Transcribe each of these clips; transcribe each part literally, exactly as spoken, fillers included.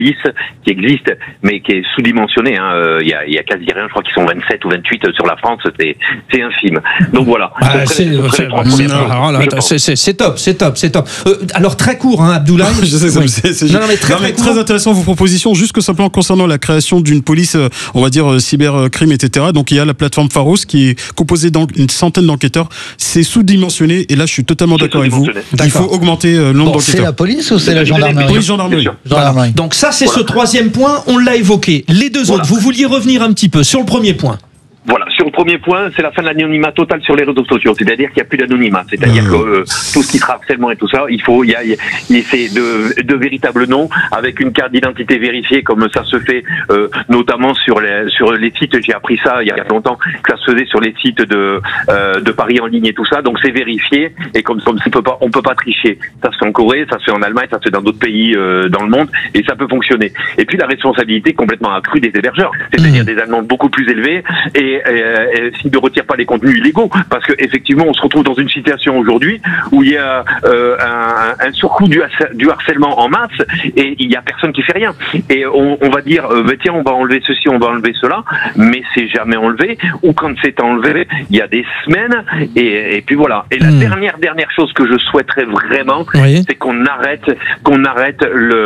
police qui existe, mais qui est sous-dimensionnée. Hein. Il y a, il y a quasi rien. Je crois qu'ils sont vingt-sept ou vingt-huit sur la France. C'est, c'est infime. Donc voilà. Ah, c'est, c'est, c'est, c'est, c'est top, c'est top, c'est top. Euh, alors très court, hein, Abdoulaye. Je sais, oui. c'est, c'est, non, non, mais très, non, mais très, très intéressant vos propositions. Juste que simplement concernant la création d'une police, on va dire cybercrime, et cetera. Donc il y a la plateforme Pharos qui est composée d'une centaine d'enquêteurs. C'est sous-dimensionné. Et là, je suis totalement c'est d'accord avec vous. D'accord. Il faut augmenter le nombre bon, d'enquêteurs. C'est la police ou c'est la gendarmerie? Police, gendarmerie. Voilà. Donc ça, c'est voilà. ce troisième point. On l'a évoqué. Les deux voilà. autres, vous vouliez revenir un petit peu sur le premier point. Voilà, sur le premier point, c'est la fin de l'anonymat total sur les réseaux sociaux. C'est-à-dire qu'il n'y a plus d'anonymat. C'est-à-dire mmh. que euh, tout ce qui sera harcèlement et tout ça, il faut, il y a, il y a c'est de, de véritables noms avec une carte d'identité vérifiée, comme ça se fait euh, notamment sur les sur les sites. J'ai appris ça il y a longtemps que ça se faisait sur les sites de euh, de paris en ligne et tout ça. Donc c'est vérifié et comme comme on peut pas on peut pas tricher. Ça se fait en Corée, ça se fait en Allemagne, ça se fait dans d'autres pays euh, dans le monde et ça peut fonctionner. Et puis la responsabilité complètement accrue des hébergeurs, c'est-à-dire mmh. des amendes beaucoup plus élevées et Et, et, et s'ils ne retirent pas les contenus illégaux, parce que effectivement on se retrouve dans une situation aujourd'hui où il y a euh, un, un surcoût du, du harcèlement en masse et il y a personne qui fait rien. Et on, on va dire euh, bah, tiens on va enlever ceci, on va enlever cela, mais c'est jamais enlevé. Ou quand c'est enlevé, il y a des semaines et, et puis voilà. Et la mmh. dernière dernière chose que je souhaiterais vraiment, oui. c'est qu'on arrête qu'on arrête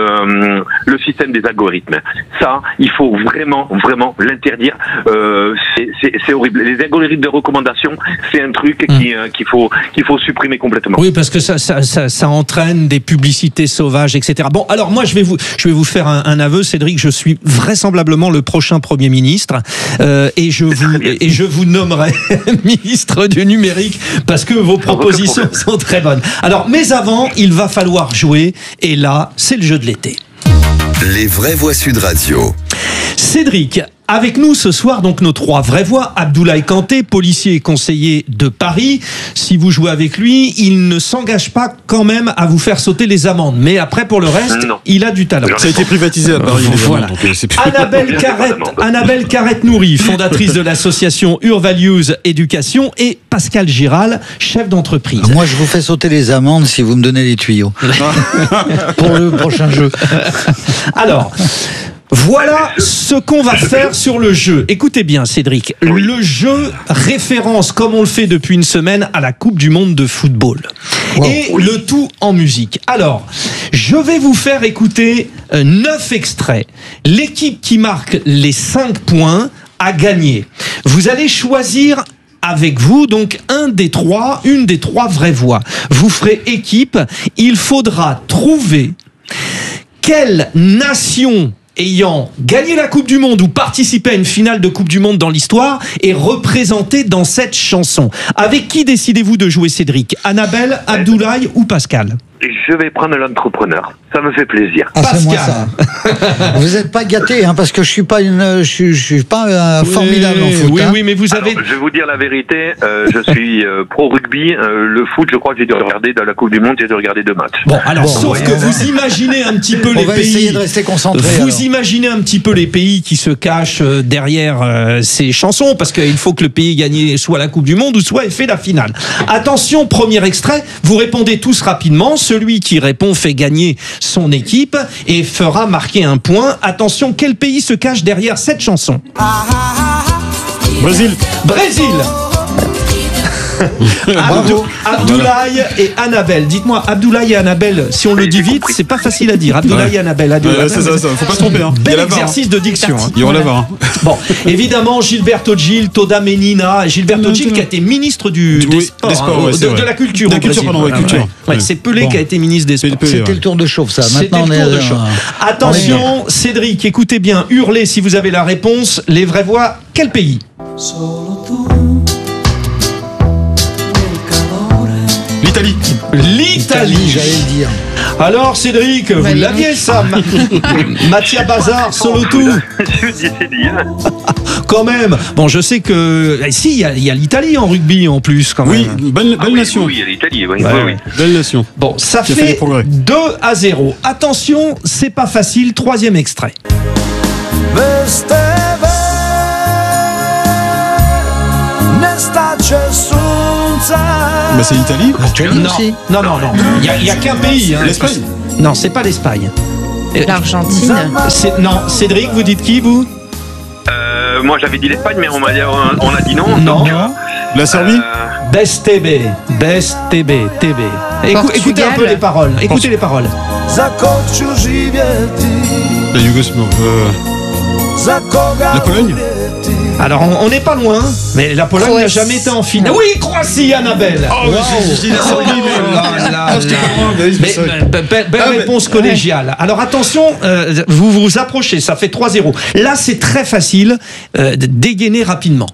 le le système des algorithmes. Ça, il faut vraiment vraiment l'interdire. Euh, c'est C'est, c'est horrible. Les algorithmes de recommandation, c'est un truc mmh. qui, euh, qu'il faut qu'il faut supprimer complètement. Oui, parce que ça, ça, ça, ça entraîne des publicités sauvages, et cetera. Bon, alors moi, je vais vous, je vais vous faire un, un aveu, Cédric. Je suis vraisemblablement le prochain Premier ministre, euh, et je vous et je vous nommerai ministre du numérique parce que vos propositions sont très bonnes. Alors, mais avant, il va falloir jouer, et là, c'est le jeu de l'été. Les vraies voix Sud Radio. Cédric, avec nous ce soir, donc nos trois vraies voix. Abdoulaye Kanté, policier et conseiller de Paris. Si vous jouez avec lui, il ne s'engage pas quand même à vous faire sauter les amendes. Mais après, pour le reste, non. il a du talent. Ça a été privatisé à Paris. Euh, voilà. Donc, c'est plus... Annabelle Carrette, Annabelle Carrette-Nourry, fondatrice de l'association Urvalues Éducation, et Pascal Giral, chef d'entreprise. Moi, je vous fais sauter les amendes si vous me donnez les tuyaux. Pour le prochain jeu. Alors... Voilà ce qu'on va faire sur le jeu. Écoutez bien, Cédric. Le jeu référence, comme on le fait depuis une semaine, à la Coupe du Monde de football. Wow. Et le tout en musique. Alors, je vais vous faire écouter neuf extraits. L'équipe qui marque les cinq points a gagné. Vous allez choisir avec vous, donc, un des trois, une des trois vraies voix. Vous ferez équipe. Il faudra trouver quelle nation ayant gagné la Coupe du Monde ou participé à une finale de Coupe du Monde dans l'histoire est représentée dans cette chanson. Avec qui décidez-vous de jouer, Cédric? Annabelle, Abdoulaye ou Pascal? Je vais prendre l'entrepreneur. Ça me fait plaisir. Ah, c'est moi ça. Vous n'êtes pas gâté, hein, parce que je suis pas une, je suis, je suis pas euh, oui, formidable en foot. Oui, hein. oui, mais vous avez. Alors, je vais vous dire la vérité. Euh, je suis euh, pro rugby. Euh, le foot, je crois que j'ai dû regarder dans la Coupe du Monde. J'ai dû regarder deux matchs. Bon, alors, bon, sauf ouais, que ouais. vous imaginez un petit peu On les va pays. Essayer de rester concentré. Vous alors. imaginez un petit peu les pays qui se cachent derrière euh, ces chansons, parce qu'il faut que le pays gagne soit la Coupe du Monde ou soit ait fait la finale. Attention, premier extrait. Vous répondez tous rapidement. Celui qui répond fait gagner son équipe et fera marquer un point. Attention, quel pays se cache derrière cette chanson? Brésil. Brésil. Abdou, Abdoulaye et Annabelle. Dites-moi, Abdoulaye et Annabelle, si on le dit vite, c'est pas facile à dire. Abdoulaye ouais. et Annabelle. Abdoulaye, ouais, c'est ça, ça, faut pas se tromper. Hein. Bel exercice de diction. Hein. Il y aura la V A R. Hein. Bon, évidemment, Gilberto Gil, Toda Menina. Gilberto Gil qui a été ministre du, oui, des sports, des sports hein, ouais, de, de la culture. De la culture, pardon, ouais, culture. Ouais. Ouais, c'est Pelé bon. qui a été ministre des sports. C'était le tour de chauffe, ça. C'était Maintenant, le tour on est, de chauffe. Euh, Attention, Cédric, écoutez bien, hurlez si vous avez la réponse. Les vraies voix, quel pays? L'Italie. L'Italie, j'allais le dire. Alors, Cédric, vous Valérie. l'aviez ça, Mathia Bazar, solo tout. Quand même. Bon, je sais que eh, si il y a, y a l'Italie en rugby en plus, quand oui, même. Oui, belle, belle ah, oui, nation. Oui, il y a l'Italie. Oui, ouais, oui, oui. Belle nation. Bon, ça Qui fait, fait deux à zéro. Attention, c'est pas facile. Troisième extrait. Bah, c'est l'Italie. L'Italie non. aussi. Non, non, non. Il y a, y a qu'un pays. Hein. L'Espagne. Non, c'est pas l'Espagne. L'Argentine. C'est, non, Cédric, vous dites qui, vous? Euh, moi j'avais dit l'Espagne, mais on m'a dit, on, on a dit non. Non. Donc, euh, La Serbie euh, Best T B. Best T B. T B. Écou- écoutez un peu les paroles. Écoutez les paroles. La Yougoslavie. Euh, la Pologne. Alors, on- on n'est pas loin, mais la Pologne n'a Croatie. jamais été en finale. Oui, Croatie, Annabelle. Oh, mais j'ai- j'ai dit la Serbie, mais- là là Ah, j'étais là. pas loin, mais oui, Mais, c'est vrai. be- be- belle Ah, mais- réponse collégiale. Alors attention, euh, vous vous approchez, ça fait trois zéro. Là, c'est très facile euh, de dégainer rapidement.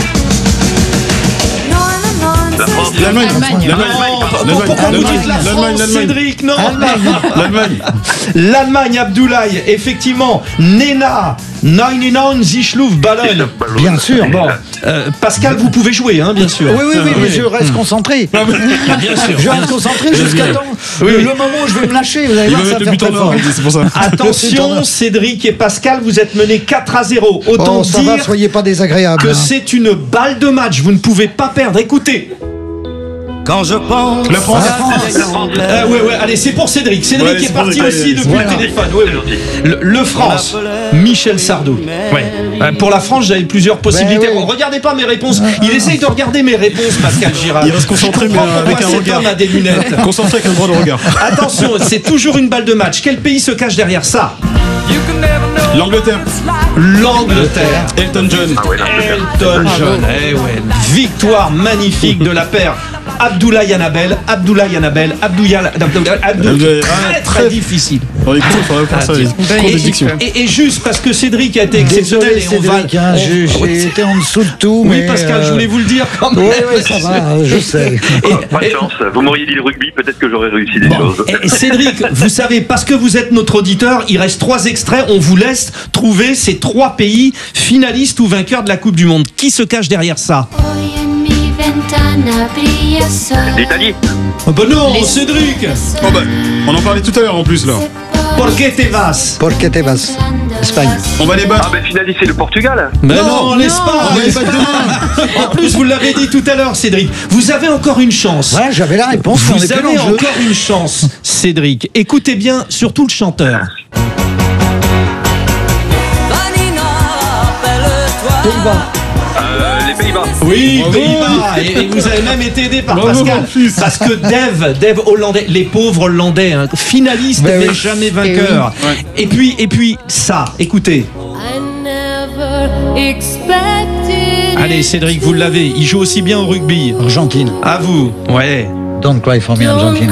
la France, L'Allemagne. L'Allemagne. L'Allemagne. Non, pourquoi vous dites la L'Allemagne. France, L'Allemagne. Cédric? Non. L'Allemagne. L'Allemagne, Abdoulaye, effectivement. Nena, neunundneunzig Zischluf Ballon. Bien sûr. Bon, euh, Pascal, vous pouvez jouer, hein, bien sûr. Oui, oui, oui, mais je reste concentré. Bien sûr. Je reste concentré jusqu'à temps. Oui, le oui. moment où je vais me lâcher, vous allez Il va voir, ça mettre va le faire but très en or, fort. c'est pour ça. Attention, Cédric et Pascal, vous êtes menés quatre à zéro. Autant Oh, ça va, dire soyez pas désagréables. que hein. c'est une balle de match. Vous ne pouvez pas perdre. Écoutez. Quand je pense La France. à la France. Euh, ouais, ouais, allez, c'est pour Cédric. Cédric Ouais, est c'est parti pour aussi Cédric. depuis Voilà. le téléphone. Ouais, ouais. Le, le France, Michel Sardou. Ouais. Euh, Pour la France, j'avais plusieurs possibilités. Ben oui. Bon, regardez pas mes réponses. Il essaye de regarder mes réponses, Pascal Girard. Il reste concentré, Je comprends mais, euh, pourquoi avec un cet regard. homme a des lunettes. Concentré avec un droit de regard. Attention, c'est toujours une balle de match. Quel pays se cache derrière ça? L'Angleterre. L'Angleterre. Elton John. Ah ouais, l'Angleterre. Elton John. Eh ouais. Victoire magnifique de la paire Abdoulaye Annabelle. Abdoulaye Annabelle. Abdoulaye Abdoulaye. Abdoulaye. Très très difficile. Dans les cours, il faudrait faire ça, les cours de diction. Et, et juste parce que Cédric a été exceptionnel Désolé, et on va. Cédric, hein, j'ai on- j'ai été en dessous de tout. Oui, mais, Pascal, je euh, voulais vous le dire quand même. Oui, oui, ça va, je sais. Et- Pas de et- chance. Vous m'auriez dit le rugby, peut-être que j'aurais réussi des Bon, choses. et- et Cédric, vous savez, parce que vous êtes notre auditeur, il reste trois extraits. On vous laisse trouver ces trois pays finalistes ou vainqueurs de la Coupe du Monde. Qui se cache derrière ça? L'Italie. Oh ben non, Les- Cédric. Oh bah, on en parlait tout à l'heure en plus là. Por qué te vas? Porque te vas. Espagne. On va les Ah battre. ben finaliste, c'est le Portugal. Mais Non, non, non, l'Espagne. on va les battre demain. En plus, vous l'avez dit tout à l'heure, Cédric. Vous avez encore une chance. Ouais, j'avais la réponse, mais on Vous est plus avez dans le jeu. encore une chance, Cédric. Écoutez bien, surtout le chanteur. Pays-Bas. Euh, les Pays-Bas. Oui, Bravo. Pays-Bas. Et, et vous avez même été aidé par Bravo, Pascal. mon fils. Parce que Dave, Dave hollandais, les pauvres hollandais, hein, finalistes Ben mais oui. jamais vainqueurs. oui. Ouais. Et puis, et puis ça. Écoutez. Allez, Cédric, vous l'avez. Il joue aussi bien au rugby. Argentine. À vous. Ouais. Don't cry for me, Argentine.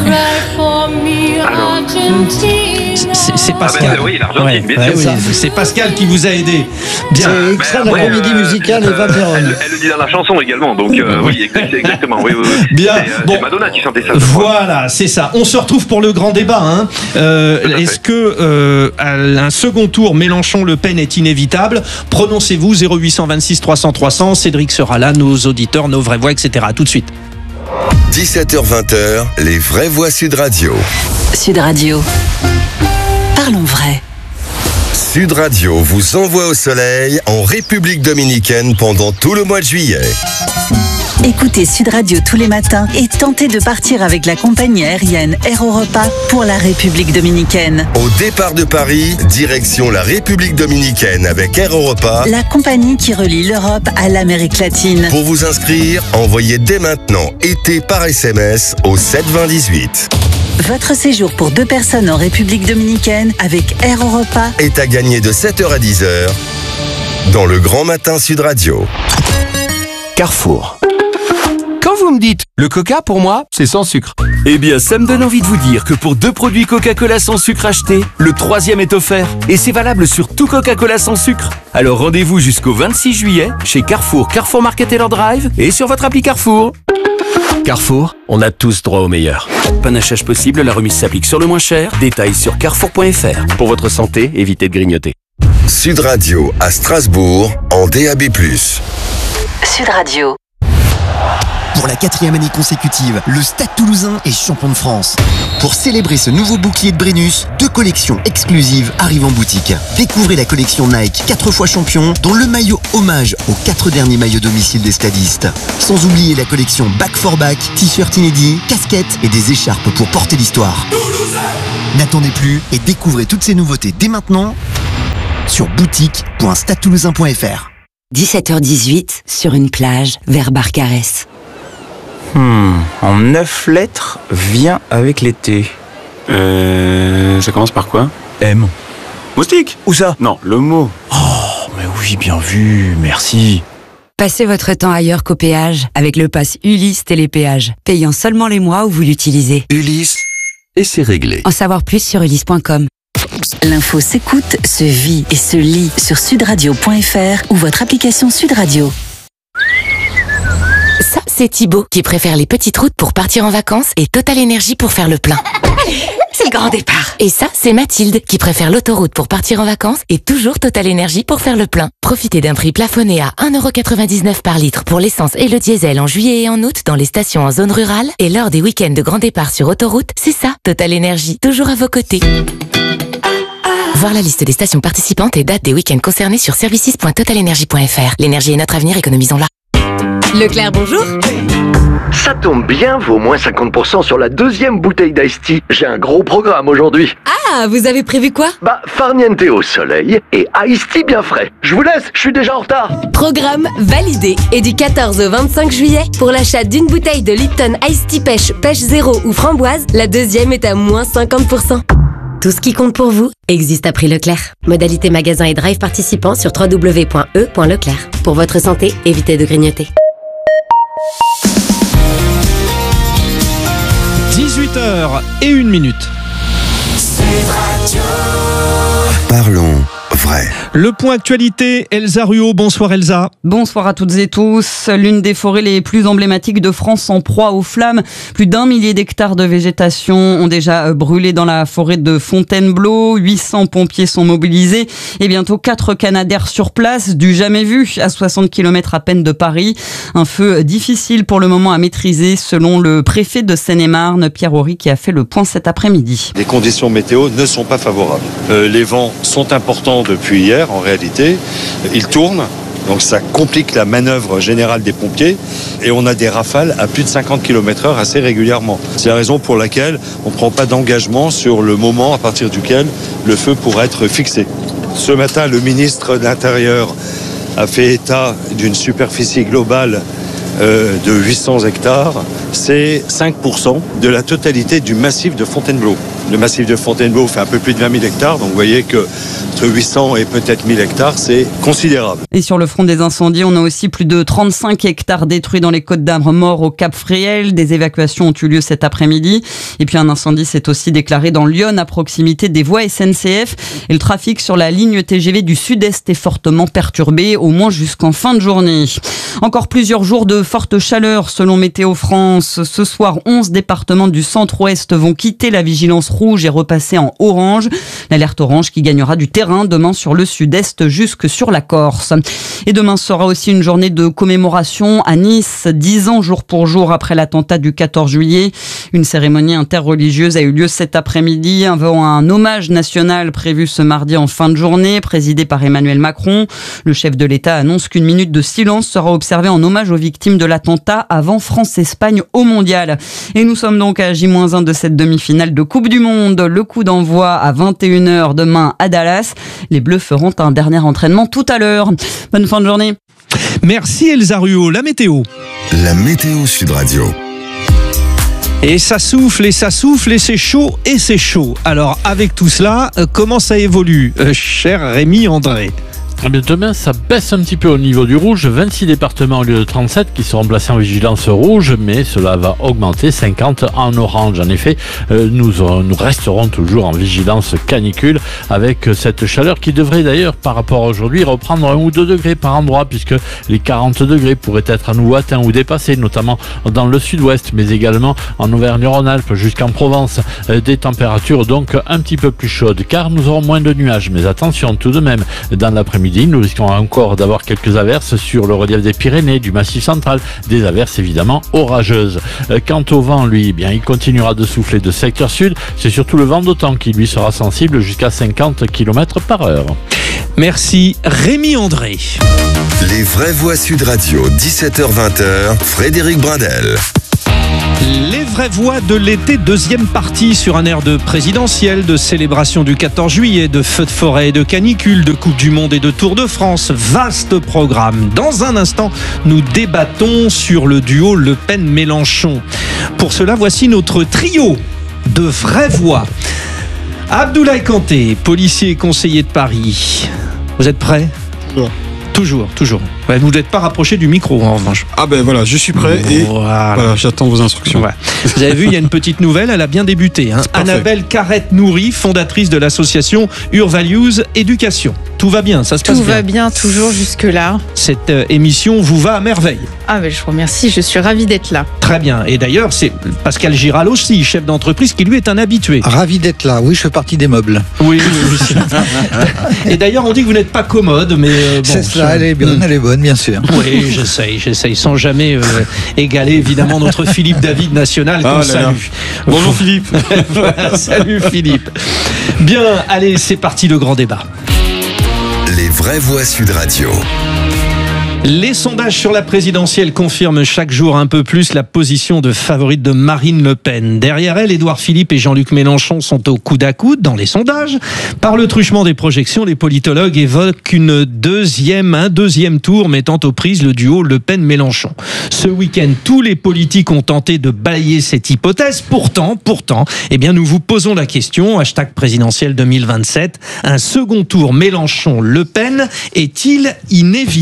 C'est c'est Ah Pascal. ben, oui, l'Argentine, bien ouais, sûr. oui, c'est Pascal qui vous a aidé. Bien. C'est extrait de la Ouais, comédie euh, musicale euh, Eva Perón. elle, elle le dit dans la chanson également, donc euh, oui, exact- exactement. Oui, oui, oui. Bien. C'est, euh, Bon. c'est Madonna qui chantait ça. je crois. Voilà, c'est ça. On se retrouve pour le grand débat. Hein. Euh, Tout à fait. Est-ce que euh, à un second tour, Mélenchon-Le Pen est inévitable? Prononcez-vous zéro huit cent vingt-six trois cents trois cents. Cédric sera là, nos auditeurs, nos vraies voix, et cetera. Tout de suite. dix-sept heures vingt, les vraies voix Sud Radio. Sud Radio. Parlons vrai. Sud Radio vous envoie au soleil en République dominicaine pendant tout le mois de juillet. Écoutez Sud Radio tous les matins et tentez de partir avec la compagnie aérienne Air Europa pour la République dominicaine. Au départ de Paris, direction la République dominicaine avec Air Europa. La compagnie qui relie l'Europe à l'Amérique latine. Pour vous inscrire, envoyez dès maintenant été par S M S au sept vingt dix-huit. Votre séjour pour deux personnes en République dominicaine avec Air Europa Est à gagner de sept heures à dix heures dans le Grand Matin Sud Radio. Carrefour. Quand vous me dites le coca pour moi, c'est sans sucre. Eh bien, ça me donne envie de vous dire que pour deux produits Coca-Cola sans sucre achetés, le troisième est offert. Et c'est valable sur tout Coca-Cola sans sucre. Alors rendez-vous jusqu'au vingt-six juillet chez Carrefour, Carrefour Market et leur drive et sur votre appli Carrefour. Carrefour, on a tous droit au meilleur. Panachage possible, la remise s'applique sur le moins cher. Détails sur carrefour point f r. Pour votre santé, évitez de grignoter. Sud Radio à Strasbourg en D A B plus. Sud Radio. Pour la quatrième année consécutive, le Stade Toulousain est champion de France. Pour célébrer ce nouveau bouclier de Brennus, deux collections exclusives arrivent en boutique. Découvrez la collection Nike quatre fois champion, dont le maillot hommage aux quatre derniers maillots domicile des stadistes. Sans oublier la collection Back for Back, t-shirts inédits, casquettes et des écharpes pour porter l'histoire. N'attendez plus et découvrez toutes ces nouveautés dès maintenant sur boutique point stade toulousain point f r. dix-sept heures dix-huit, sur une plage, vers Barcarès. Hmm, en neuf lettres, vient avec l'été. Euh, ça commence par quoi? M. Moustique? Où ça? Non, le mot. Oh, mais oui, bien vu, merci. Passez votre temps ailleurs qu'au péage avec le pass Ulysse Télépéage, payant seulement les mois où vous l'utilisez. Ulysse, et c'est réglé. En savoir plus sur ulysse point com. L'info s'écoute, se vit et se lit sur sudradio point f r ou votre application Sud Radio. Ça, c'est Thibaut qui préfère les petites routes pour partir en vacances et Total Énergie pour faire le plein. C'est le grand départ. Et ça, c'est Mathilde qui préfère l'autoroute pour partir en vacances et toujours Total Énergie pour faire le plein. Profitez d'un prix plafonné à un euro quatre-vingt-dix-neuf par litre pour l'essence et le diesel en juillet et en août dans les stations en zone rurale. Et lors des week-ends de grand départ sur autoroute, c'est ça, Total Énergie, toujours à vos côtés. Voir la liste des stations participantes et dates des week-ends concernés sur services point total énergie point f r. L'énergie est notre avenir, économisons-la. Leclerc, bonjour. Ça tombe bien, vaut moins cinquante pour cent sur la deuxième bouteille d'Ice Tea. J'ai un gros programme aujourd'hui. Ah, vous avez prévu quoi? Bah, farniente au soleil et Ice Tea bien frais. Je vous laisse, je suis déjà en retard. Programme validé. Et du quatorze au vingt-cinq juillet, pour l'achat d'une bouteille de Lipton Ice Tea Pêche, Pêche Zéro ou Framboise, la deuxième est à moins cinquante pour cent. Tout ce qui compte pour vous existe à prix Leclerc. Modalité magasin et drive participants sur w w w point e point leclerc. Pour votre santé, évitez de grignoter. dix-huit heures et une minute. Parlons vrai. Le point actualité, Elsa Ruot. Bonsoir Elsa. Bonsoir à toutes et tous. L'une des forêts les plus emblématiques de France en proie aux flammes. Plus d'un millier d'hectares de végétation ont déjà brûlé dans la forêt de Fontainebleau. huit cents pompiers sont mobilisés et bientôt quatre Canadair sur place. Du jamais vu à soixante kilomètres à peine de Paris. Un feu difficile pour le moment à maîtriser selon le préfet de Seine-et-Marne, Pierre Horry, qui a fait le point cet après-midi. Les conditions météo ne sont pas favorables. Euh, les vents sont importants depuis hier en réalité. Ils tournent. Donc ça complique la manœuvre générale des pompiers et on a des rafales à plus de cinquante kilomètres heure assez régulièrement. C'est la raison pour laquelle on ne prend pas d'engagement sur le moment à partir duquel le feu pourrait être fixé. Ce matin, le ministre de l'Intérieur a fait état d'une superficie globale euh, de huit cents hectares. C'est cinq pour cent de la totalité du massif de Fontainebleau. Le massif de Fontainebleau fait un peu plus de vingt mille hectares, donc vous voyez que entre huit cents et peut-être mille hectares, c'est considérable. Et sur le front des incendies, on a aussi plus de trente-cinq hectares détruits dans les Côtes-d'Armor, morts au Cap Fréhel. Des évacuations ont eu lieu cet après-midi. Et puis un incendie s'est aussi déclaré dans l'Yonne, à proximité des voies S N C F. Et le trafic sur la ligne T G V du Sud-Est est fortement perturbé, au moins jusqu'en fin de journée. Encore plusieurs jours de forte chaleur selon Météo France. Ce soir, onze départements du centre-ouest vont quitter la vigilance rouge et repasser en orange. L'alerte orange qui gagnera du terrain demain sur le sud-est jusque sur la Corse. Et demain sera aussi une journée de commémoration à Nice, dix ans jour pour jour après l'attentat du quatorze juillet. Une cérémonie interreligieuse a eu lieu cet après-midi avant un hommage national prévu ce mardi en fin de journée, présidé par Emmanuel Macron. Le chef de l'État annonce qu'une minute de silence sera observée en hommage aux victimes de l'attentat avant France-Espagne au mondial. Et nous sommes donc à J un de cette demi-finale de Coupe du Monde. Le coup d'envoi à vingt et une heures demain à Dallas. Les Bleus feront un dernier entraînement tout à l'heure. Bonne fin de journée. Merci Elsa Ruot. La météo. La météo Sud Radio. Et ça souffle, et ça souffle, et c'est chaud, et c'est chaud. Alors avec tout cela, euh, comment ça évolue, euh, cher Rémi André? Eh bien, demain, ça baisse un petit peu au niveau du rouge. vingt-six départements au lieu de trente-sept qui seront placés en vigilance rouge, mais cela va augmenter, cinquante en orange. En effet, euh, nous, nous resterons toujours en vigilance canicule avec cette chaleur qui devrait d'ailleurs, par rapport à aujourd'hui, reprendre un ou deux degrés par endroit, puisque les quarante degrés pourraient être à nouveau atteints ou dépassés, notamment dans le sud-ouest, mais également en Auvergne-Rhône-Alpes jusqu'en Provence. Euh, des températures donc un petit peu plus chaudes, car nous aurons moins de nuages. Mais attention tout de même, dans l'après-midi, l'après-midi, nous risquons encore d'avoir quelques averses sur le relief des Pyrénées, du Massif central, des averses évidemment orageuses. Quant au vent, lui, eh bien, il continuera de souffler de secteur sud. C'est surtout le vent d'OTAN qui lui sera sensible jusqu'à cinquante kilomètres par heure. Merci Rémi André. Les vraies voix Sud Radio, dix-sept heures vingt, Frédéric Brindel. Les vraies voix de l'été, deuxième partie sur un air de présidentielle, de célébration du quatorze juillet, de feux de forêt et de canicule, de Coupe du Monde et de Tour de France. Vaste programme. Dans un instant, nous débattons sur le duo Le Pen-Mélenchon. Pour cela, voici notre trio de vraies voix. Abdoulaye Kanté, policier et conseiller de Paris. Vous êtes prêts ? Ouais. Toujours, toujours. Ouais, vous n'êtes pas rapproché du micro en revanche. Ah ben voilà, je suis prêt et voilà, voilà j'attends vos instructions. Ouais. Vous avez vu, il y a une petite nouvelle, elle a bien débuté. Hein. Annabelle Carrette-Nourri, fondatrice de l'association Urvalues Éducation. Tout va bien, ça se passe Tout bien. va bien, toujours jusque-là. Cette euh, émission vous va à merveille. Ah ben je vous remercie, je suis ravie d'être là. Très bien. Et d'ailleurs, c'est Pascal Giral aussi, chef d'entreprise, qui lui est un habitué. Ravi d'être là, oui, je fais partie des meubles. Oui, oui, oui. Et d'ailleurs, on dit que vous n'êtes pas commode, mais euh, bon. C'est ça, elle est bonne, elle est bonne, bien sûr. Oui, j'essaye, j'essaye, sans jamais euh, égaler évidemment notre Philippe David national qu'on ah, salue. Bonjour Philippe. Voilà, salut Philippe. Bien, allez, c'est parti le grand débat. Les vraies voix Sud Radio. Les sondages sur la présidentielle confirment chaque jour un peu plus la position de favorite de Marine Le Pen. Derrière elle, Édouard Philippe et Jean-Luc Mélenchon sont au coude à coude dans les sondages. Par le truchement des projections, les politologues évoquent une deuxième, un deuxième tour mettant aux prises le duo Le Pen-Mélenchon. Ce week-end, tous les politiques ont tenté de balayer cette hypothèse. Pourtant, pourtant, eh bien, nous vous posons la question, hashtag présidentielle deux mille vingt-sept, un second tour Mélenchon-Le Pen est-il inévitable ?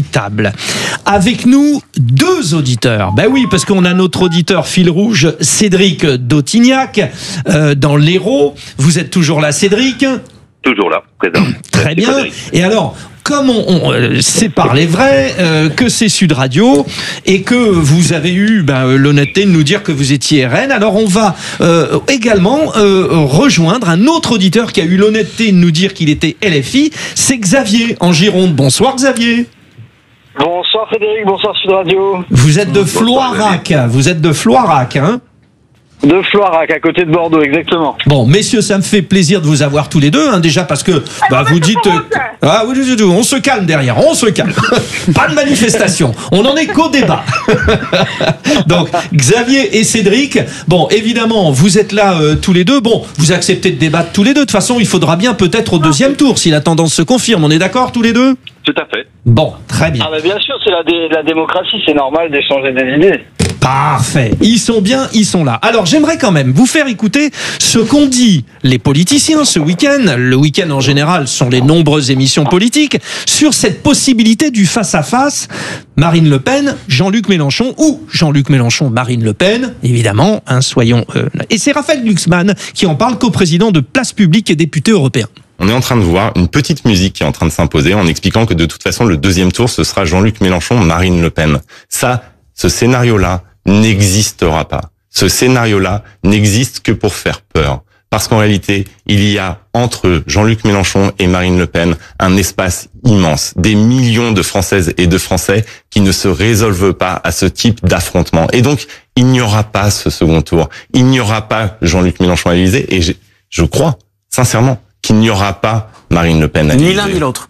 Avec nous, deux auditeurs. Ben oui, parce qu'on a notre auditeur fil rouge, Cédric d'Autignac, euh, dans l'Hérault. Vous êtes toujours là, Cédric ? Toujours là, présent. Très bien. Et alors, comme on, on euh, c'est par les vrais, euh, que c'est Sud Radio, et que vous avez eu ben, l'honnêteté de nous dire que vous étiez R N, alors on va euh, également euh, rejoindre un autre auditeur qui a eu l'honnêteté de nous dire qu'il était L F I, c'est Xavier, en Gironde. Bonsoir Xavier. Bonsoir Frédéric, bonsoir Sud Radio. Vous êtes de Floirac, vous êtes de Floirac, hein ? De Floirac, à côté de Bordeaux, exactement. Bon, messieurs, ça me fait plaisir de vous avoir tous les deux, hein, déjà parce que bah, vous dites... Euh, ah oui, on se calme derrière, on se calme. Pas de manifestation, on n'en est qu'au débat. Donc, Xavier et Cédric, bon, évidemment, vous êtes là euh, tous les deux. Bon, vous acceptez de débattre tous les deux. De toute façon, il faudra bien peut-être au deuxième tour, si la tendance se confirme. On est d'accord tous les deux ? Tout à fait. Bon, très bien. Ah bah bien sûr, c'est la, dé- la démocratie, c'est normal d'échanger des idées. Parfait. Ils sont bien, ils sont là. Alors, j'aimerais quand même vous faire écouter ce qu'ont dit les politiciens ce week-end. Le week-end, en général, sont les nombreuses émissions politiques sur cette possibilité du face-à-face Marine Le Pen, Jean-Luc Mélenchon ou Jean-Luc Mélenchon, Marine Le Pen, évidemment, hein, soyons... Euh... Et c'est Raphaël Glucksmann qui en parle, coprésident de Place Publique et député européen. On est en train de voir une petite musique qui est en train de s'imposer en expliquant que de toute façon, le deuxième tour, ce sera Jean-Luc Mélenchon, Marine Le Pen. Ça, ce scénario-là n'existera pas. Ce scénario-là n'existe que pour faire peur. Parce qu'en réalité, il y a entre Jean-Luc Mélenchon et Marine Le Pen un espace immense. Des millions de Françaises et de Français qui ne se résolvent pas à ce type d'affrontement. Et donc, il n'y aura pas ce second tour. Il n'y aura pas Jean-Luc Mélenchon à l'Élysée. Et je, je crois, sincèrement, qu'il n'y aura pas Marine Le Pen à l'Élysée. Ni l'un ni l'autre.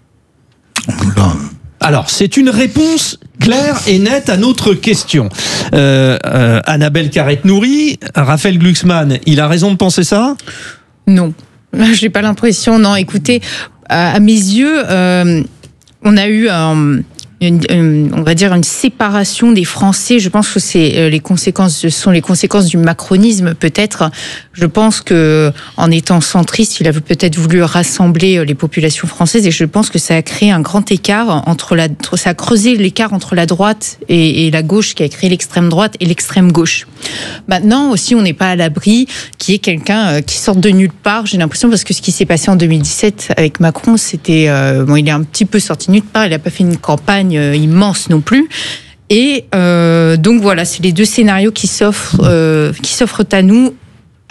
Alors, c'est une réponse claire et nette à notre question. Euh, euh, Annabelle Carrette-Nourri, Raphaël Glucksmann, il a raison de penser ça ? Non, j'ai pas l'impression. Non, écoutez, à, à mes yeux, euh, on a eu un... Une, une, on va dire une séparation des Français. Je pense que c'est les conséquences, ce sont les conséquences du macronisme peut-être. Je pense que en étant centriste, il a peut-être voulu rassembler les populations françaises et je pense que ça a créé un grand écart entre la, ça a creusé l'écart entre la droite et, et la gauche, qui a créé l'extrême droite et l'extrême gauche. Maintenant aussi, on n'est pas à l'abri qu'il y ait quelqu'un qui sorte de nulle part. J'ai l'impression, parce que ce qui s'est passé en deux mille dix-sept avec Macron, c'était euh, bon, il est un petit peu sorti de nulle part. Il n'a pas fait une campagne immense non plus. Et euh, donc voilà, c'est les deux scénarios qui s'offrent, euh, qui s'offrent à nous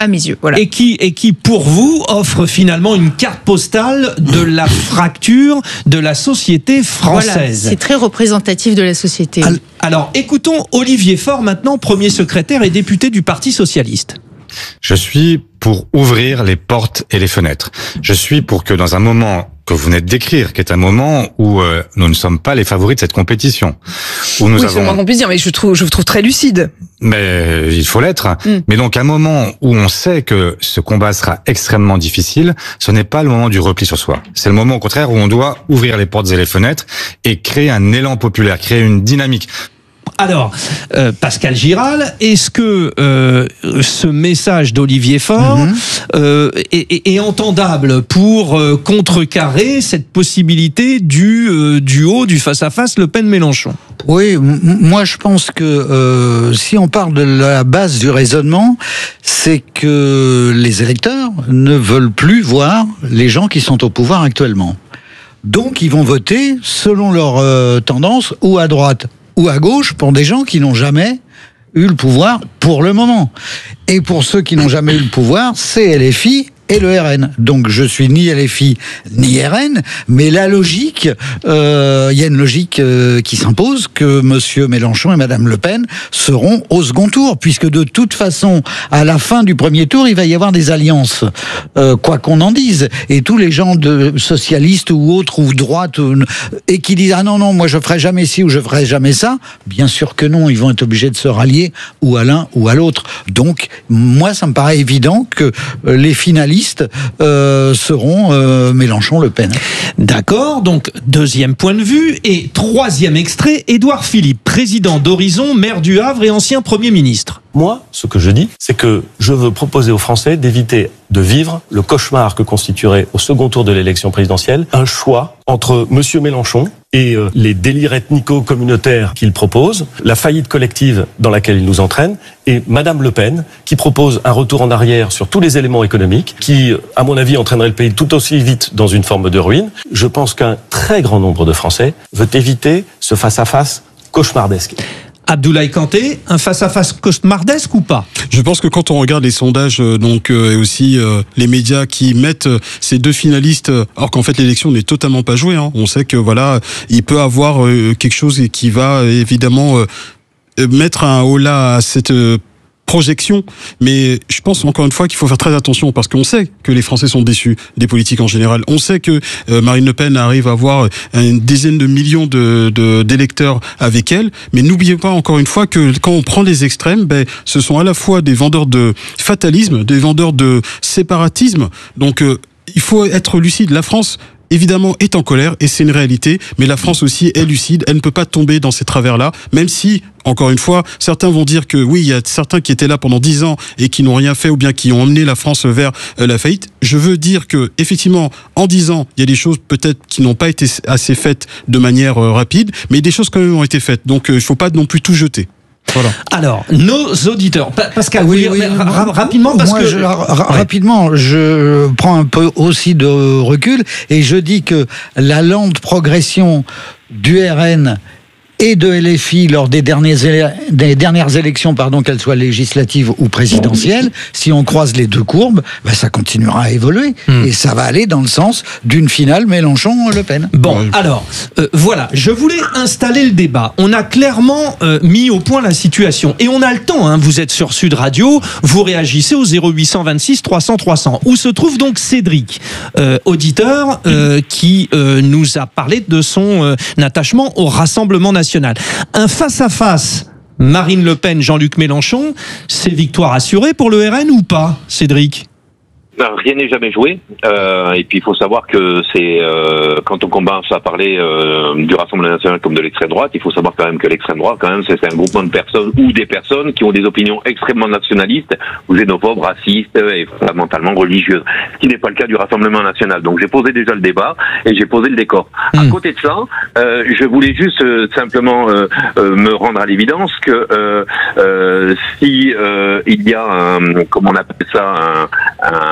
À mes yeux, voilà. Et qui, et qui, pour vous, offre finalement une carte postale de la fracture de la société française. Voilà, c'est très représentatif de la société. Alors, écoutons Olivier Faure maintenant, premier secrétaire et député du Parti socialiste. Je suis pour ouvrir les portes et les fenêtres. Je suis pour que dans un moment que vous venez de décrire, qui est un moment où euh, nous ne sommes pas les favoris de cette compétition, où nous oui, avons... c'est le moins qu'on puisse dire, mais je trouve, je vous trouve très lucide. Mais il faut l'être. Mm. Mais donc un moment où on sait que ce combat sera extrêmement difficile, ce n'est pas le moment du repli sur soi. C'est le moment au contraire où on doit ouvrir les portes et les fenêtres et créer un élan populaire, créer une dynamique. Alors, euh, Pascal Giral, est-ce que euh, ce message d'Olivier Faure mmh. euh, est, est, est entendable pour euh, contrecarrer cette possibilité du euh, duo, du face-à-face Le Pen-Mélenchon ? Oui, m- moi je pense que euh, si on parle de la base du raisonnement, c'est que les électeurs ne veulent plus voir les gens qui sont au pouvoir actuellement. Donc ils vont voter selon leur euh, tendance, ou à droite ou à gauche, pour des gens qui n'ont jamais eu le pouvoir pour le moment. Et pour ceux qui n'ont jamais eu le pouvoir, c'est L F I et le R N. Donc je suis ni L F I ni R N, mais la logique, il euh, y a une logique euh, qui s'impose, que Monsieur Mélenchon et Madame Le Pen seront au second tour, puisque de toute façon, à la fin du premier tour, il va y avoir des alliances, euh, quoi qu'on en dise. Et tous les gens de socialistes ou autres ou droite ou, et qui disent ah non non, moi je ferai jamais ci ou je ferai jamais ça, bien sûr que non, ils vont être obligés de se rallier ou à l'un ou à l'autre. Donc moi, ça me paraît évident que euh, les finalistes Euh, seront euh, Mélenchon-Le Pen. D'accord, donc deuxième point de vue. Et troisième extrait, Édouard Philippe, président d'Horizon, maire du Havre et ancien Premier ministre. Moi, ce que je dis, c'est que je veux proposer aux Français d'éviter de vivre le cauchemar que constituerait au second tour de l'élection présidentielle un choix entre Monsieur Mélenchon et euh, les délires ethnico-communautaires qu'il propose, la faillite collective dans laquelle il nous entraîne, et Madame Le Pen qui propose un retour en arrière sur tous les éléments économiques qui, à mon avis, entraînerait le pays tout aussi vite dans une forme de ruine. Je pense qu'un très grand nombre de Français veut éviter ce face-à-face cauchemardesque. Abdoulaye Kanté, un face-à-face cauchemardesque ou pas ? Je pense que quand on regarde les sondages, euh, donc euh, et aussi euh, les médias qui mettent euh, ces deux finalistes, euh, alors qu'en fait l'élection n'est totalement pas jouée. Hein. On sait que voilà, il peut avoir euh, quelque chose qui va euh, évidemment euh, mettre un holà à cette euh, projection, mais je pense encore une fois qu'il faut faire très attention parce qu'on sait que les Français sont déçus des politiques en général. On sait que euh, Marine Le Pen arrive à avoir une dizaine de millions de, de d'électeurs avec elle, mais n'oubliez pas encore une fois que quand on prend les extrêmes, ben ce sont à la fois des vendeurs de fatalisme, des vendeurs de séparatisme. Donc euh, il faut être lucide. La France, évidemment, est en colère, et c'est une réalité, mais la France aussi est lucide, elle ne peut pas tomber dans ces travers-là, même si, encore une fois, certains vont dire que oui, il y a certains qui étaient là pendant dix ans et qui n'ont rien fait, ou bien qui ont emmené la France vers euh, la faillite. Je veux dire que, effectivement, en dix ans, il y a des choses peut-être qui n'ont pas été assez faites de manière euh, rapide, mais des choses quand même ont été faites, donc euh, il ne faut pas non plus tout jeter. Voilà. Alors, nos auditeurs, Pascal, oui, oui, oui, ra- rapidement, parce moi, que je, ra- rapidement, je prends un peu aussi de recul et je dis que la lente progression du R N et de L F I lors des dernières, éle- des dernières élections, pardon, qu'elles soient législatives ou présidentielles, si on croise les deux courbes, ben ça continuera à évoluer mmh. et ça va aller dans le sens d'une finale Mélenchon-Le Pen. Bon, ouais. alors, euh, voilà, je voulais installer le débat. On a clairement euh, mis au point la situation et on a le temps, hein, vous êtes sur Sud Radio, vous réagissez au zéro huit cent vingt-six trois cents trois cents, où se trouve donc Cédric, euh, auditeur, euh, qui euh, nous a parlé de son euh, attachement au Rassemblement national. Un face-à-face Marine Le Pen, Jean-Luc Mélenchon, c'est victoire assurée pour le R N ou pas, Cédric ? Rien n'est jamais joué, euh, et puis il faut savoir que c'est euh, quand on commence à parler euh, du Rassemblement national comme de l'extrême droite, il faut savoir quand même que l'extrême droite, quand même, c'est, c'est un groupement de personnes ou des personnes qui ont des opinions extrêmement nationalistes, ou xénophobes, racistes et fondamentalement religieuses, ce qui n'est pas le cas du Rassemblement national. Donc j'ai posé déjà le débat et j'ai posé le décor. Mmh. À côté de ça, euh, je voulais juste euh, simplement euh, euh, me rendre à l'évidence que euh, euh, si euh, il y a un, comment on appelle ça, un, un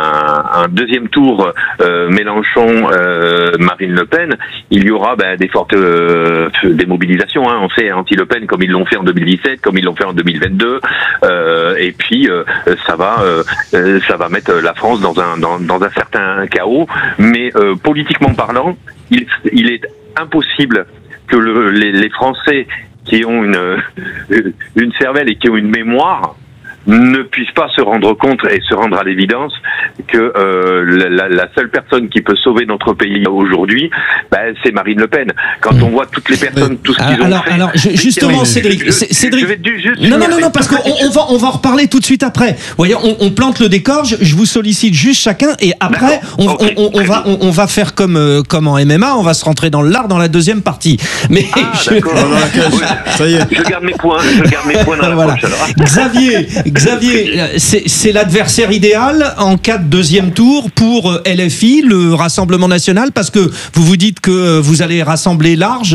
un, un deuxième tour euh, Mélenchon, euh, Marine Le Pen, il y aura ben, des fortes euh, des mobilisations. Hein. On sait anti-Le Pen comme ils l'ont fait en deux mille dix-sept, comme ils l'ont fait en deux mille vingt-deux, euh, et puis euh, ça va euh, ça va mettre la France dans un dans, dans un certain chaos. Mais euh, politiquement parlant, il, il est impossible que le, les, les Français qui ont une une cervelle et qui ont une mémoire ne puissent pas se rendre compte et se rendre à l'évidence que euh, la, la seule personne qui peut sauver notre pays aujourd'hui, ben, c'est Marine Le Pen. Quand mmh. on voit toutes les personnes, tout ce qu'ils alors, ont fait... Alors, je, justement, Cédric... Je, Cédric... Je vais juste non, non, non, non, parce qu'on on va, on va en reparler tout de suite après. Vous voyez, on, on plante le décor, je, je vous sollicite juste chacun, et après, on, okay, on, on, on, va, on, on va faire comme, euh, comme en M M A, on va se rentrer dans l'art dans la deuxième partie. Mais ah, je... d'accord. Ça y est. Je garde mes points, je garde mes points dans la voilà. poche, alors. Xavier, Xavier, c'est, c'est l'adversaire idéal en cas de deuxième tour pour L F I, le Rassemblement National, parce que vous vous dites que vous allez rassembler large.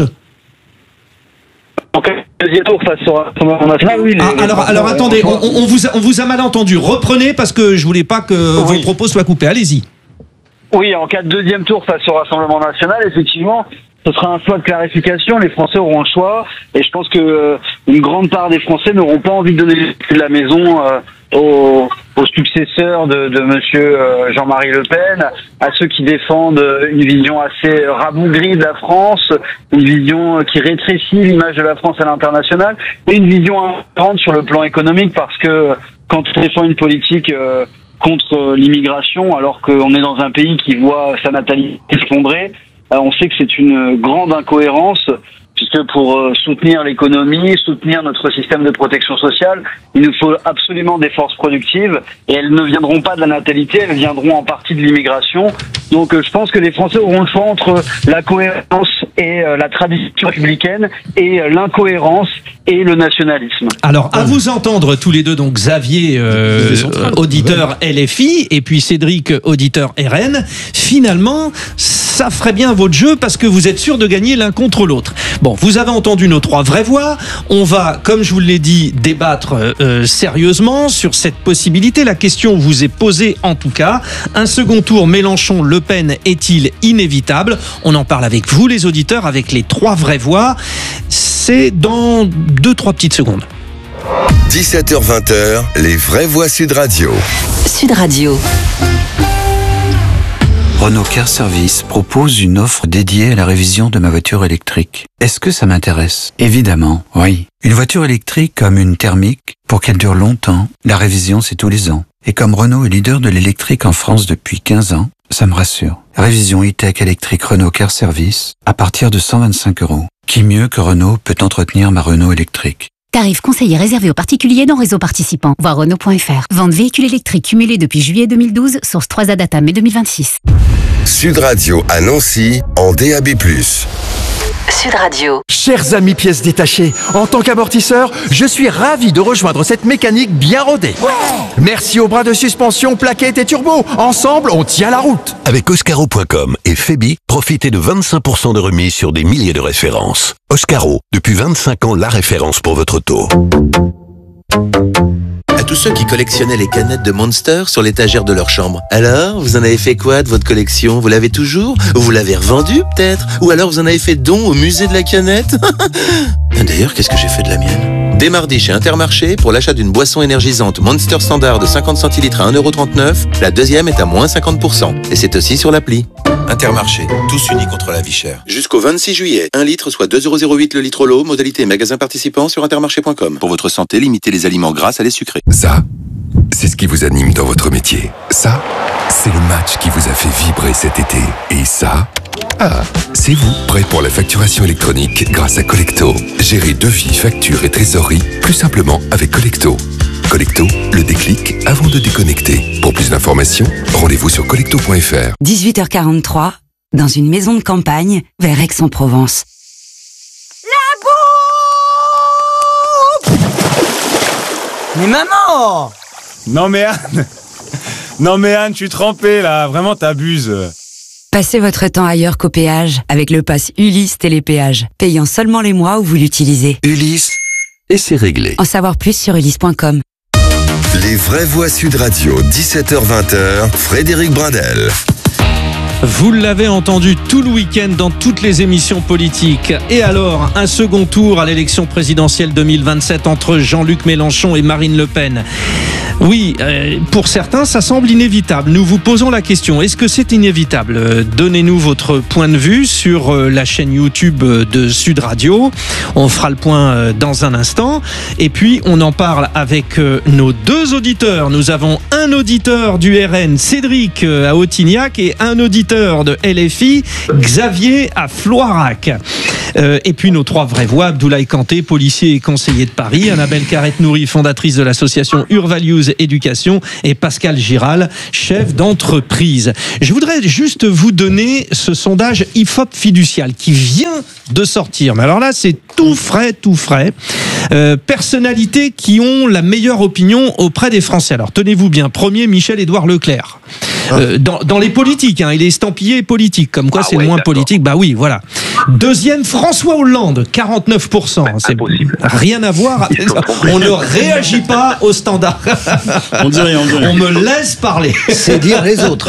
En cas de deuxième tour face au Rassemblement National, oui. Les, ah, alors, les alors attendez, on, on, vous a, on vous a mal entendu. Reprenez parce que je voulais pas que oui. vos propos soient coupés. Allez-y. Oui, en cas de deuxième tour face au Rassemblement National, effectivement, ce sera un choix de clarification. Les Français auront un choix, et je pense que euh, une grande part des Français n'auront pas envie de donner les clés de la maison euh, aux, aux successeurs de, de Monsieur euh, Jean-Marie Le Pen, à ceux qui défendent une vision assez rabougrie de la France, une vision qui rétrécit l'image de la France à l'international, et une vision importante sur le plan économique, parce que quand on défend une politique euh, contre l'immigration, alors qu'on est dans un pays qui voit sa natalité s'effondrer, on sait que c'est une grande incohérence, puisque pour soutenir l'économie, soutenir notre système de protection sociale, il nous faut absolument des forces productives, et elles ne viendront pas de la natalité, elles viendront en partie de l'immigration. Donc je pense que les Français auront le choix entre la cohérence et la tradition républicaine, et l'incohérence et le nationalisme. Alors, à vous entendre tous les deux, donc Xavier, euh, auditeur L F I, et puis Cédric, auditeur R N, finalement, ça ferait bien votre jeu parce que vous êtes sûr de gagner l'un contre l'autre. Bon, vous avez entendu nos trois vraies voix. On va, comme je vous l'ai dit, débattre euh, sérieusement sur cette possibilité. La question vous est posée en tout cas. Un second tour Mélenchon-Le Pen est-il inévitable ? On en parle avec vous, les auditeurs, avec les trois vraies voix. C'est dans deux, trois petites secondes. dix-sept heures vingt, les vraies voix Sud Radio. Sud Radio. Renault Car Service propose une offre dédiée à la révision de ma voiture électrique. Est-ce que ça m'intéresse ? Évidemment, oui. Une voiture électrique comme une thermique, pour qu'elle dure longtemps, la révision c'est tous les ans. Et comme Renault est leader de l'électrique en France depuis quinze ans, ça me rassure. Révision e-tech électrique Renault Car Service à partir de cent vingt-cinq euros. Qui mieux que Renault peut entretenir ma Renault électrique ? Tarif conseillé réservé aux particuliers dans réseau participant. Voir Renault point F R. Vente véhicules électriques cumulés depuis juillet deux mille douze. Source trois A Data mai deux mille vingt-six. Sud Radio à Nancy en D A B plus. Sud Radio. Chers amis pièces détachées, en tant qu'amortisseur, je suis ravi de rejoindre cette mécanique bien rodée. Ouais. Merci aux bras de suspension, plaquettes et turbo. Ensemble, on tient la route. Avec Oscaro point com et Febi, profitez de vingt-cinq pour cent de remise sur des milliers de références. Oscaro, depuis vingt-cinq ans, la référence pour votre auto. À tous ceux qui collectionnaient les canettes de Monster sur l'étagère de leur chambre. Alors, vous en avez fait quoi de votre collection ? Vous l'avez toujours ? Ou vous l'avez revendue peut-être ? Ou alors vous en avez fait don au musée de la canette ? D'ailleurs, qu'est-ce que j'ai fait de la mienne ? Dès mardi chez Intermarché, pour l'achat d'une boisson énergisante Monster Standard de cinquante centilitres à un euro trente-neuf, la deuxième est à moins cinquante pour cent. Et c'est aussi sur l'appli. Intermarché, tous unis contre la vie chère. Jusqu'au vingt-six juillet, un litre soit deux euros zéro huit le litre l'eau, modalité magasin participant sur intermarché point com. Pour votre santé, limitez les aliments gras à les sucrés. Ça, c'est ce qui vous anime dans votre métier. Ça, c'est le match qui vous a fait vibrer cet été. Et ça, ah, c'est vous, prêt pour la facturation électronique grâce à Collecto. Gérez devis, factures et trésorerie plus simplement avec Collecto. Collecto, le déclic avant de déconnecter. Pour plus d'informations, rendez-vous sur collecto point F R. dix-huit heures quarante-trois, dans une maison de campagne, vers Aix-en-Provence. La bouffe! Mais maman! Non mais Anne! Non mais Anne, tu es trempée là, vraiment t'abuses. Passez votre temps ailleurs qu'au péage avec le pass Ulysse Télépéage, payant seulement les mois où vous l'utilisez. Ulysse, et c'est réglé. En savoir plus sur ulysse point com. Les vraies voix Sud Radio, dix-sept heures vingt, Frédéric Brindel. Vous l'avez entendu tout le week-end dans toutes les émissions politiques. Et alors, un second tour à l'élection présidentielle deux mille vingt-sept entre Jean-Luc Mélenchon et Marine Le Pen. Oui, euh, pour certains, ça semble inévitable. Nous vous posons la question, est-ce que c'est inévitable ? euh, Donnez-nous votre point de vue sur euh, la chaîne YouTube de Sud Radio. On fera le point euh, dans un instant. Et puis, on en parle avec euh, nos deux auditeurs. Nous avons un auditeur du R N, Cédric euh, à Autignac, et un auditeur de L F I, Xavier à Floirac. Euh, et puis nos trois vraies voix, Abdoulaye Kanté, policier et conseiller de Paris, Annabelle Carrette-Nourry, fondatrice de l'association Urvalues Éducation, et Pascal Giral, chef d'entreprise. Je voudrais juste vous donner ce sondage I F O P fiducial qui vient de sortir. Mais alors là, c'est tout frais, tout frais. Euh, personnalités qui ont la meilleure opinion auprès des Français. Alors tenez-vous bien, premier, Michel-Édouard Leclerc. Euh, dans, dans les politiques, hein, il est estampillé politique, comme quoi ah c'est ouais, le moins d'accord. politique. Bah oui, voilà. Deuxième, François Hollande, quarante-neuf pour cent. C'est impossible. Rien à voir. On ne réagit pas au standard. On dit rien, on dit rien. On me laisse parler. C'est dire les autres.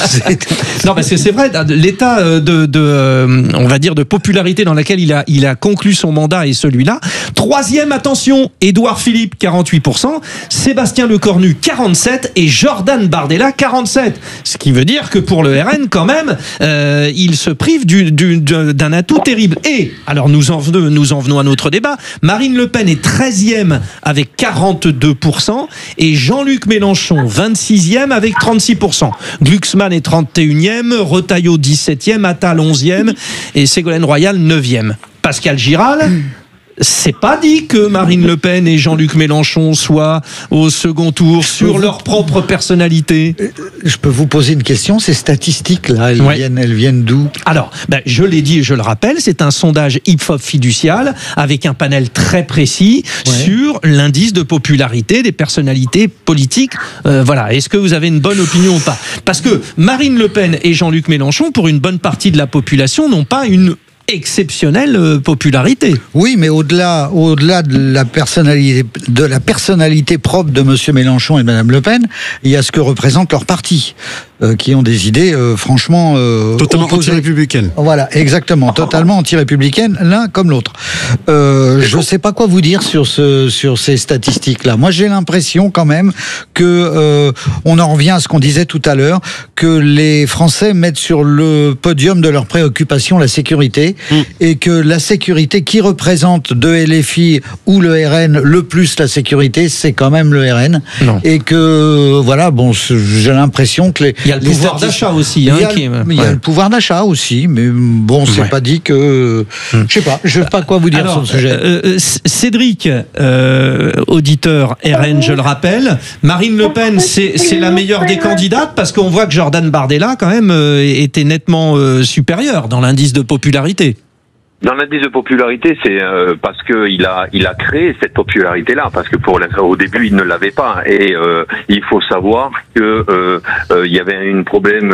Non, parce que c'est vrai, l'état de, de, on va dire, de popularité dans laquelle il a, il a conclu son mandat est celui-là. Troisième, attention, Édouard Philippe, quarante-huit pour cent. Sébastien Lecornu, quarante-sept pour cent. Et Jordan Bardella, quarante-sept pour cent. Ce qui veut dire que pour le R N, quand même, euh, il se prive du, du, d'un atout terrible. Et, alors nous en, venons, nous en venons à notre débat, Marine Le Pen est treizième avec quarante-deux pour cent et Jean-Luc Mélenchon vingt-sixième avec trente-six pour cent. Glucksmann est trente et unième, Retailleau dix-septième, Attal onzième et Ségolène Royal neuvième. Pascal Giral, c'est pas dit que Marine Le Pen et Jean-Luc Mélenchon soient au second tour sur leur propre personnalité. Je peux vous poser une question, ces statistiques-là, elles, ouais. viennent, elles viennent d'où ? Alors, ben, je l'ai dit et je le rappelle, c'est un sondage I F O P fiducial avec un panel très précis ouais. sur l'indice de popularité des personnalités politiques. Euh, voilà, est-ce que vous avez une bonne opinion ou pas ? Parce que Marine Le Pen et Jean-Luc Mélenchon, pour une bonne partie de la population, n'ont pas une exceptionnelle popularité. Oui, mais au-delà, au-delà de la personnalité, de la personnalité propre de Monsieur Mélenchon et de Madame Le Pen, il y a ce que représente leur parti, euh, qui ont des idées euh, franchement euh, totalement anti-républicaines. Voilà, exactement, totalement anti-républicaines, l'un comme l'autre. Euh, je ne sais pas quoi vous dire sur ce, sur ces statistiques-là. Moi, j'ai l'impression quand même que euh, on en revient à ce qu'on disait tout à l'heure, que les Français mettent sur le podium de leurs préoccupations la sécurité. Mmh. Et que la sécurité qui représente de L F I ou le R N le plus la sécurité, c'est quand même le R N. Non. Et que voilà, bon, j'ai l'impression que les il y a le pouvoir d'achat aussi. Hein, il y a, qui est... il y a ouais. le pouvoir d'achat aussi, mais bon, c'est ouais. pas dit que mmh. je sais pas, je sais pas quoi vous dire Alors, sur le sujet. Euh, Cédric, euh, auditeur R N, je le rappelle, Marine Le Pen, c'est c'est la meilleure des candidates parce qu'on voit que Jordan Bardella quand même euh, était nettement euh, supérieur dans l'indice de popularité. Dans l'indice de popularité, c'est euh, parce que il a il a créé cette popularité-là, parce que pour au début il ne l'avait pas. Et euh, il faut savoir que euh, euh, il y avait un problème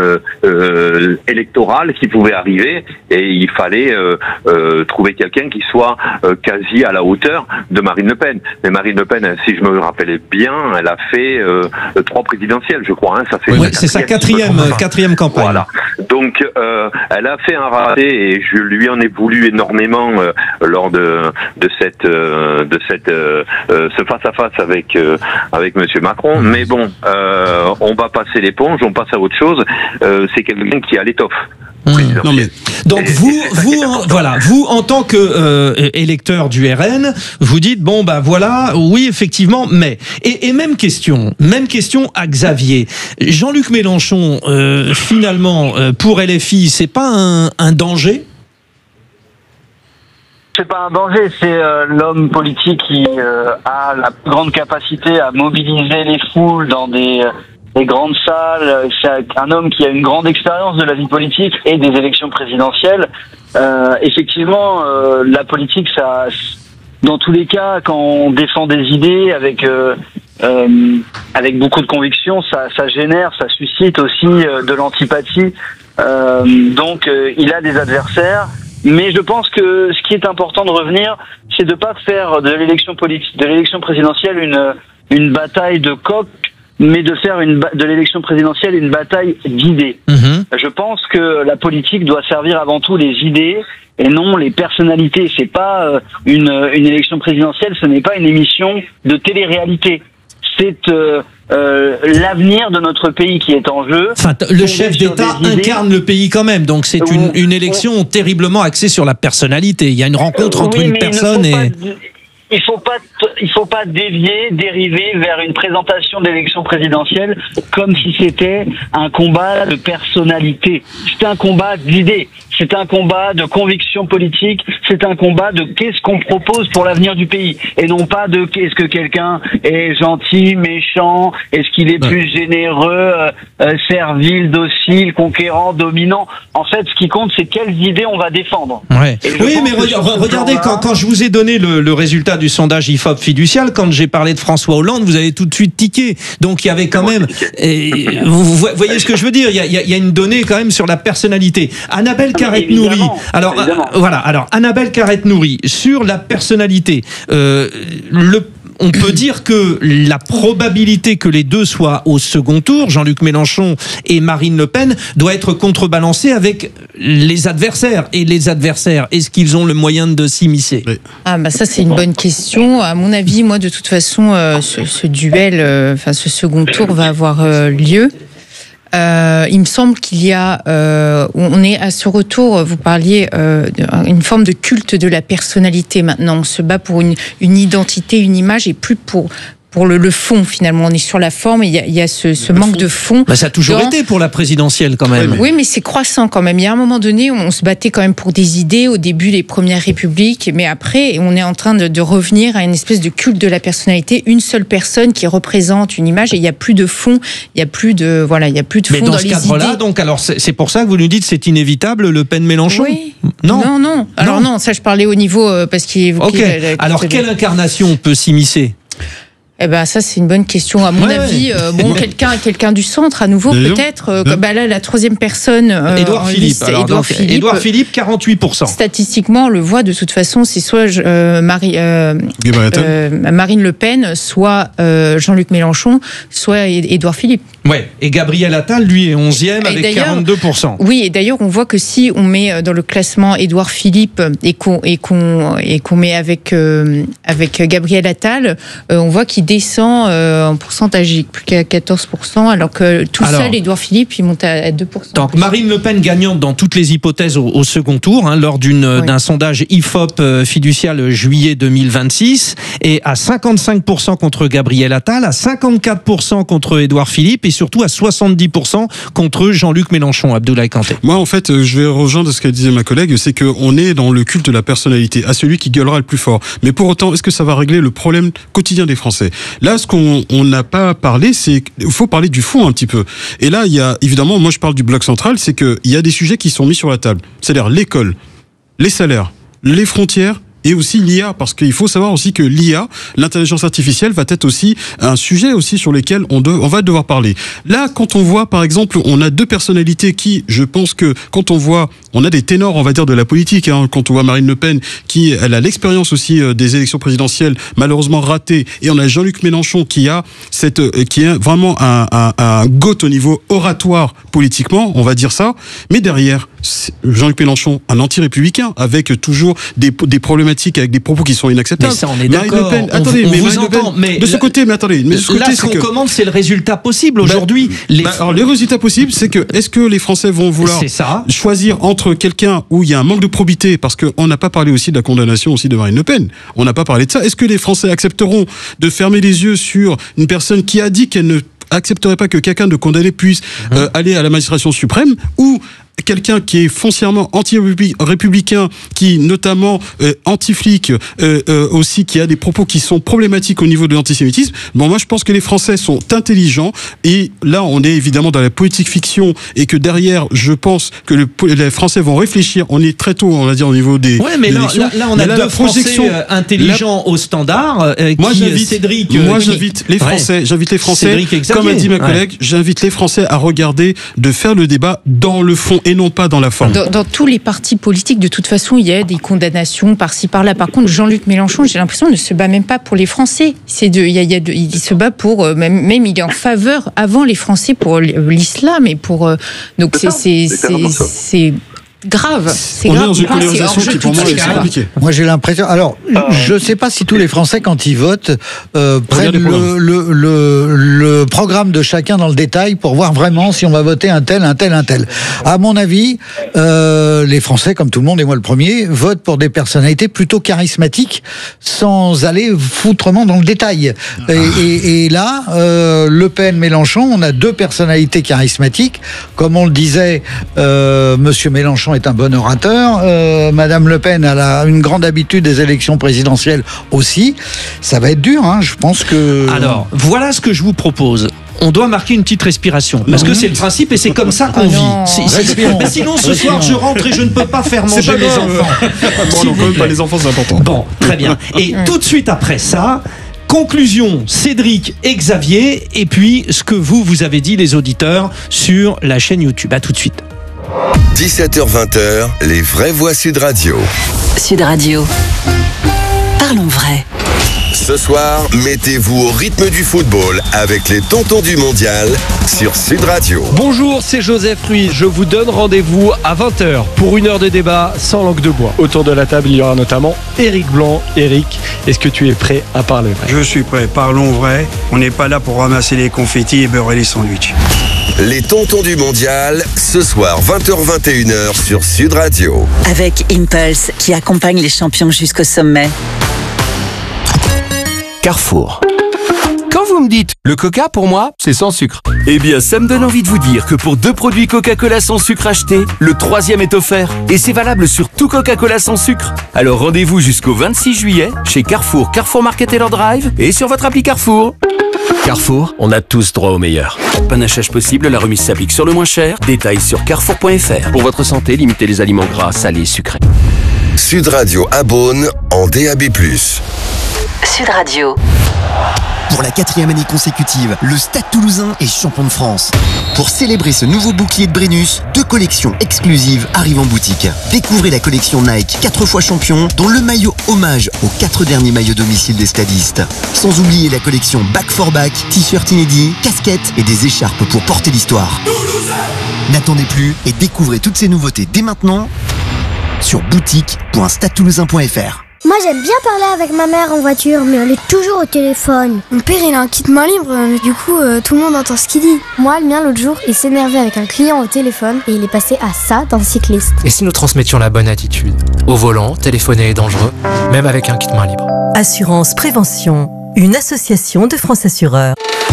euh, électoral qui pouvait arriver, et il fallait euh, euh, trouver quelqu'un qui soit euh, quasi à la hauteur de Marine Le Pen. Mais Marine Le Pen, si je me rappelais bien, elle a fait euh, trois présidentielles, je crois. Hein, ça fait oui, c'est sa quatrième quatrième campagne. Voilà. Donc euh, elle a fait un raté, et je lui en ai voulu énormément euh, lors de de cette euh, de cette euh, ce face à face avec euh, avec Monsieur Macron. Mais bon, euh, on va passer l'éponge, on passe à autre chose. Euh, c'est quelqu'un qui a l'étoffe. Mmh. Non mais donc vous vous voilà vous en tant que euh, électeur du R N, vous dites bon bah voilà, oui effectivement, mais et, et même question même question à Xavier. Jean-Luc Mélenchon euh, finalement euh, pour L F I, c'est pas un, un danger? C'est pas un danger, c'est euh, l'homme politique qui euh, a la plus grande capacité à mobiliser les foules dans des, euh, des grandes salles. C'est un homme qui a une grande expérience de la vie politique et des élections présidentielles. Euh, effectivement, euh, la politique, ça, dans tous les cas, quand on défend des idées avec euh, euh, avec beaucoup de conviction, ça, ça génère, ça suscite aussi euh, de l'antipathie. Euh, donc, euh, il a des adversaires. Mais je pense que ce qui est important de revenir, c'est de pas faire de l'élection politique, de l'élection présidentielle une une bataille de coq, mais de faire une ba- de l'élection présidentielle une bataille d'idées. Mmh. Je pense que la politique doit servir avant tout les idées et non les personnalités. C'est pas euh, une, une élection présidentielle, ce n'est pas une émission de télé-réalité. C'est euh, euh, l'avenir de notre pays qui est en jeu. Enfin, t- le chef d'État incarne le pays quand même, donc c'est une, une élection terriblement axée sur la personnalité. Il y a une rencontre entre Oui, une mais personne il ne faut et... pas- Il faut pas, t- il faut pas dévier, dériver vers une présentation d'élection présidentielle comme si c'était un combat de personnalité. C'est un combat d'idées. C'est un combat de conviction politique. C'est un combat de qu'est-ce qu'on propose pour l'avenir du pays. Et non pas de qu'est-ce que quelqu'un est gentil, méchant, est-ce qu'il est plus généreux, euh, euh, servile, docile, conquérant, dominant. En fait, ce qui compte, c'est quelles idées on va défendre. Ouais. Et je Oui, pense mais que re- sur re- ce regardez, plan-là- quand, quand je vous ai donné le, le résultat du sondage I F O P fiducial, quand j'ai parlé de François Hollande, vous avez tout de suite tiqué. Donc il y avait quand même... Et, vous, vous voyez ce que je veux dire, il y, a, il y a- il y a une donnée quand même sur la personnalité. Annabelle Carrette-Nouri. Alors, euh, voilà, alors, Annabelle Carrette-Nouri, sur la personnalité, euh, le... on peut dire que la probabilité que les deux soient au second tour, Jean-Luc Mélenchon et Marine Le Pen, doit être contrebalancée avec les adversaires. Et les adversaires, est-ce qu'ils ont le moyen de s'immiscer ? Ah bah ça c'est une bonne question. À mon avis, moi de toute façon, euh, ce, ce duel, euh, enfin ce second tour va avoir euh, lieu. Euh, il me semble qu'il y a, euh, on est à ce retour. Vous parliez euh, d'une forme de culte de la personnalité. Maintenant, on se bat pour une, une identité, une image, et plus pour pour le, le fond. Finalement, on est sur la forme. Et il y a, il y a ce, ce manque de fond. Bah, ça a toujours dans... été pour la présidentielle quand même. Oui, mais c'est croissant quand même. Il y a un moment donné, on se battait quand même pour des idées au début des premières républiques, mais après, on est en train de, de revenir à une espèce de culte de la personnalité, une seule personne qui représente une image, et il y a plus de fond, il y a plus de voilà, il y a plus de fond mais dans, dans ce les cadre-là, idées. donc alors c'est c'est pour ça que vous nous dites c'est inévitable Le Pen-Mélenchon. Oui. Non, non, non. Alors non. non, ça je parlais au niveau euh, parce qu'il évoquait. Ok. La, la, alors la, quelle incarnation peut s'immiscer? Eh ben ça c'est une bonne question. À mon ouais, avis, ouais. euh, bon quelqu'un quelqu'un du centre à nouveau D'ailleurs, peut-être. Euh, bah là la troisième personne. Euh, Édouard Philippe. liste, Alors, Édouard donc, Philippe. Édouard Philippe, quarante-huit pour cent. Statistiquement, on le voit de toute façon, c'est soit euh, Marie, euh, euh, Marine Le Pen, soit euh, Jean-Luc Mélenchon, soit Édouard Philippe. Ouais. Et Gabriel Attal, lui, est onzième Et avec d'ailleurs- quarante-deux pour cent. Oui, et d'ailleurs, on voit que si on met dans le classement Édouard Philippe et qu'on et qu'on et qu'on met avec euh, avec Gabriel Attal, euh, on voit qu'il descend euh, en pourcentage, il est plus qu'à quatorze pour cent, alors que tout Alors- seul, Édouard Philippe, il monte à deux pour cent. Donc Marine Le Pen gagnante dans toutes les hypothèses au, au second tour, hein, lors d'une Oui. d'un sondage I F O P euh, fiducial juillet deux mille vingt-six, et à cinquante-cinq pour cent contre Gabriel Attal, à cinquante-quatre pour cent contre Édouard Philippe, et surtout à soixante-dix pour cent contre Jean-Luc Mélenchon. Abdoulaye Kanté. Moi, en fait, je vais rejoindre ce qu'elle disait ma collègue, c'est qu'on est dans le culte de la personnalité, à celui qui gueulera le plus fort. Mais pour autant, est-ce que ça va régler le problème quotidien des Français? Là, ce qu'on on n'a pas parlé, c'est qu'il faut parler du fond un petit peu. Et là, il y a, évidemment, moi je parle du bloc central, c'est qu'il y a des sujets qui sont mis sur la table. C'est-à-dire l'école, les salaires, les frontières, et aussi l'I A, parce qu'il faut savoir aussi que l'I A, l'intelligence artificielle, va être aussi un sujet aussi sur lequel on, de, on va devoir parler. Là, quand on voit, par exemple, on a deux personnalités qui, je pense que quand on voit, on a des ténors, on va dire, de la politique, hein, quand on voit Marine Le Pen, qui, elle a l'expérience aussi euh, des élections présidentielles, malheureusement ratées, et on a Jean-Luc Mélenchon qui a cette, euh, qui est vraiment un, un, un goth au niveau oratoire politiquement, on va dire ça, mais derrière, Jean-Luc Mélenchon, un anti-républicain, avec toujours des, des problématiques, avec des propos qui sont inacceptables. Mais ça, on est Marine d'accord. Le Pen, On attendez, vous- on mais vous Marine Le Pen, entend, mais de ce là- côté, mais attendez, mais de ce Là, côté, ce c'est qu'on que commande, c'est le résultat possible. Aujourd'hui, les... bah, alors, les résultats possibles, c'est que est-ce que les Français vont vouloir C'est ça. choisir entre quelqu'un où il y a un manque de probité, parce qu'on n'a pas parlé aussi de la condamnation aussi de Marine Le Pen. On n'a pas parlé de ça. Est-ce que les Français accepteront de fermer les yeux sur une personne qui a dit qu'elle ne accepterait pas que quelqu'un de condamné puisse Mmh. euh, aller à la magistrature suprême, ou quelqu'un qui est foncièrement anti-républicain, qui notamment euh, anti-flic, euh, euh, aussi qui a des propos qui sont problématiques au niveau de l'antisémitisme. Bon, moi je pense que les Français sont intelligents, et là on est évidemment dans la politique fiction, et que derrière je pense que le, les Français vont réfléchir. On est très tôt, on va dire, au niveau des Ouais, mais des là, élections. là, là, on Mais a là, deux la Français projection, euh, intelligents au standard. euh, moi qui, j'invite, Cédric, euh, moi qui- j'invite les Ouais. Français, j'invite les Français, Cédric et Xavier. comme a dit ma Ouais. collègue, j'invite les Français à regarder, de faire le débat dans le fond et non pas dans la forme. Dans, dans tous les partis politiques, de toute façon, il y a des condamnations par-ci par-là. Par contre, Jean-Luc Mélenchon, j'ai l'impression, ne se bat même pas pour les Français. C'est de, il, y a, il, y a de, il se bat pour même, même il est en faveur avant les Français pour l'islam et pour donc c'est c'est c'est, c'est grave. C'est On grave. est dans une Ah, polarisation c'est qui pour moi est compliquée. Moi j'ai l'impression. Alors je ne sais pas si tous les Français quand ils votent euh, prennent le, le, le, le programme de chacun dans le détail pour voir vraiment si on va voter un tel, un tel, un tel. À mon avis, euh, les Français, comme tout le monde et moi le premier, votent pour des personnalités plutôt charismatiques sans aller foutrement dans le détail. Et, et, et là, euh, Le Pen, Mélenchon, on a deux personnalités charismatiques. Comme on le disait, euh, Monsieur Mélenchon est un bon orateur. Euh, Madame Le Pen elle a une grande habitude des élections présidentielles aussi. Ça va être dur, hein. Je pense que... Alors, voilà ce que je vous propose. On doit marquer une petite respiration parce que c'est le principe et c'est comme ça qu'on vit. Si, si, mais sinon ce soir je rentre et je ne peux pas faire manger pas mes grave. enfants. Bon, non, quand même pas les enfants, c'est important. Bon, très bien. Et tout de suite après ça, conclusion, Cédric et Xavier, et puis ce que vous, vous avez dit les auditeurs sur la chaîne YouTube. À tout de suite. dix-sept heures vingt, les vraies voix Sud Radio. Sud Radio. Parlons vrai. Ce soir, mettez-vous au rythme du football avec les tontons du mondial sur Sud Radio. Bonjour, c'est Joseph Ruiz. Je vous donne rendez-vous à vingt heures pour une heure de débat sans langue de bois. Autour de la table, il y aura notamment Éric Blanc. Éric, est-ce que tu es prêt à parler vrai ? Je suis prêt. Parlons vrai. On n'est pas là pour ramasser les confettis et beurrer les sandwichs. Les tontons du mondial, ce soir vingt heures vingt et une heures sur Sud Radio. Avec Impulse qui accompagne les champions jusqu'au sommet. Carrefour. Quand vous me dites le coca, pour moi, c'est sans sucre. Eh bien, ça me donne envie de vous dire que pour deux produits Coca-Cola sans sucre achetés, le troisième est offert. Et c'est valable sur tout Coca-Cola sans sucre. Alors rendez-vous jusqu'au vingt-six juillet chez Carrefour, Carrefour Market Taylor Drive et sur votre appli Carrefour. Carrefour, on a tous droit au meilleur. Panachage possible, la remise s'applique sur le moins cher. Détails sur carrefour point f r. Pour votre santé, limitez les aliments gras, salés et sucrés. Sud Radio à Beaune en D A B plus. Sud Radio. Pour la quatrième année consécutive, le Stade Toulousain est champion de France. Pour célébrer ce nouveau bouclier de Brennus, deux collections exclusives arrivent en boutique. Découvrez la collection Nike quatre fois champion, dont le maillot hommage aux quatre derniers maillots domicile des stadistes. Sans oublier la collection Back for Back, t-shirt inédits, casquettes et des écharpes pour porter l'histoire. N'attendez plus et découvrez toutes ces nouveautés dès maintenant sur boutique point stade toulousain point f r. Moi j'aime bien parler avec ma mère en voiture, mais elle est toujours au téléphone. Mon père il a un kit main libre, mais du coup euh, tout le monde entend ce qu'il dit. Moi le mien l'autre jour, il s'énervait avec un client au téléphone et il est passé à ça dans le cycliste. Et si nous transmettions la bonne attitude ? Au volant, téléphoner est dangereux, même avec un kit main libre. Assurance Prévention, une association de France Assureurs.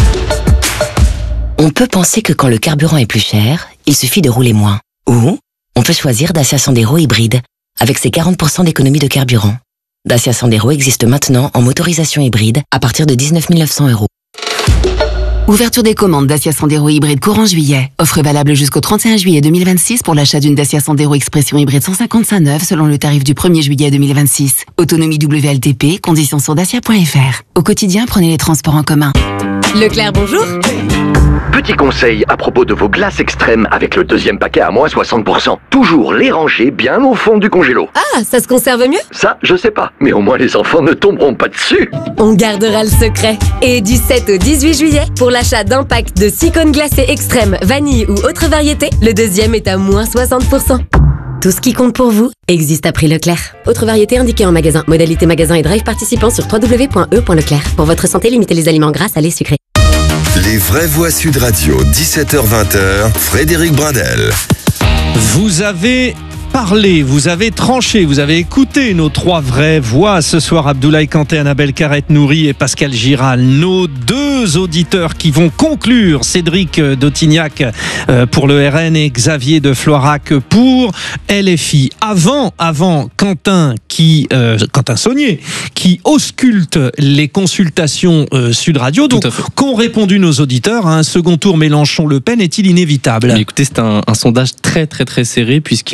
On peut penser que quand le carburant est plus cher, il suffit de rouler moins. Ou on peut choisir Dacia Sandero hybride, avec ses quarante pour cent d'économie de carburant. Dacia Sandero existe maintenant en motorisation hybride à partir de dix-neuf mille neuf cents euros. Ouverture des commandes Dacia Sandero hybride courant juillet. Offre valable jusqu'au trente et un juillet deux mille vingt-six pour l'achat d'une Dacia Sandero Expression hybride cent cinquante-cinq neuve selon le tarif du premier juillet deux mille vingt-six. Autonomie W L T P, conditions sur dacia point f r. Au quotidien, prenez les transports en commun. Leclerc, bonjour. Petit conseil à propos de vos glaces extrêmes avec le deuxième paquet à moins soixante pour cent. Toujours les ranger bien au fond du congélo. Ah, ça se conserve mieux ? Ça, je sais pas, mais au moins les enfants ne tomberont pas dessus. On gardera le secret. Et du sept au dix-huit juillet, pour l'achat d'un pack de six cônes glacés extrêmes, vanille ou autre variété, le deuxième est à moins soixante pour cent. Tout ce qui compte pour vous existe à prix Leclerc. Autre variété indiquée en magasin. Modalité magasin et drive participant sur w w w point e point leclerc. Pour votre santé, limitez les aliments gras, salés, sucrés. Les vraies voix Sud Radio, dix-sept heures vingt, Frédéric Brindel. Vous avez parlé, vous avez tranché, vous avez écouté nos trois vraies voix ce soir. Abdoulaye Kanté, Annabelle Carrette-Nourry et Pascal Giral, nos deux auditeurs qui vont conclure, Cédric d'Autignac pour le R N et Xavier de Floirac pour L F I. Avant, avant Quentin qui euh, Quentin Saunier qui ausculte les consultations euh, Sud Radio, donc qu'ont répondu nos auditeurs à un second tour Mélenchon-Le Pen est-il inévitable ? Mais écoutez, c'est un, un sondage très très très serré puisqu'ils disent non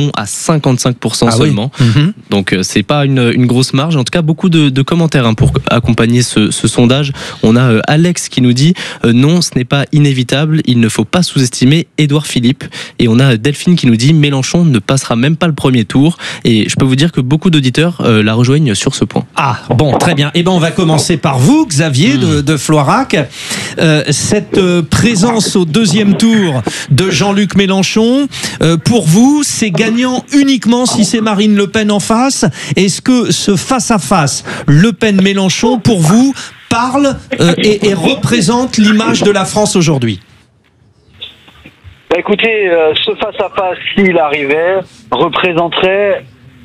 Mélenchon à cinquante-cinq pour cent ah seulement. Oui. Mm-hmm. Donc euh, c'est pas une, une grosse marge. En tout cas, beaucoup de, de commentaires hein, pour accompagner ce, ce sondage. On a euh, Alex qui nous dit euh, non, ce n'est pas inévitable. Il ne faut pas sous-estimer Édouard Philippe. Et on a Delphine qui nous dit Mélenchon ne passera même pas le premier tour. Et je peux vous dire que beaucoup d'auditeurs euh, la rejoignent sur ce point. Ah bon, très bien. Eh ben on va commencer par vous, Xavier de, de Floirac. Euh, cette euh, présence au deuxième tour de Jean-Luc Mélenchon, euh, pour vous, c'est gagnant uniquement si c'est Marine Le Pen en face. Est-ce que ce face-à-face Le Pen-Mélenchon, pour vous, parle euh, et, et représente l'image de la France aujourd'hui? Bah écoutez, euh, ce face-à-face, s'il arrivait, représenterait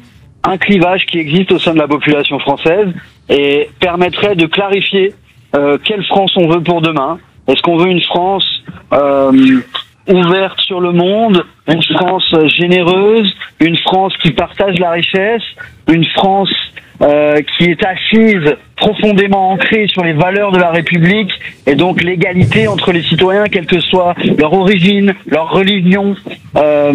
un clivage qui existe au sein de la population française et permettrait de clarifier euh, quelle France on veut pour demain. Est-ce qu'on veut une France euh, ouverte sur le monde, une France généreuse, une France qui partage la richesse, une France euh, qui est assise, profondément ancrée sur les valeurs de la République et donc l'égalité entre les citoyens, quelle que soit leur origine, leur religion. Euh,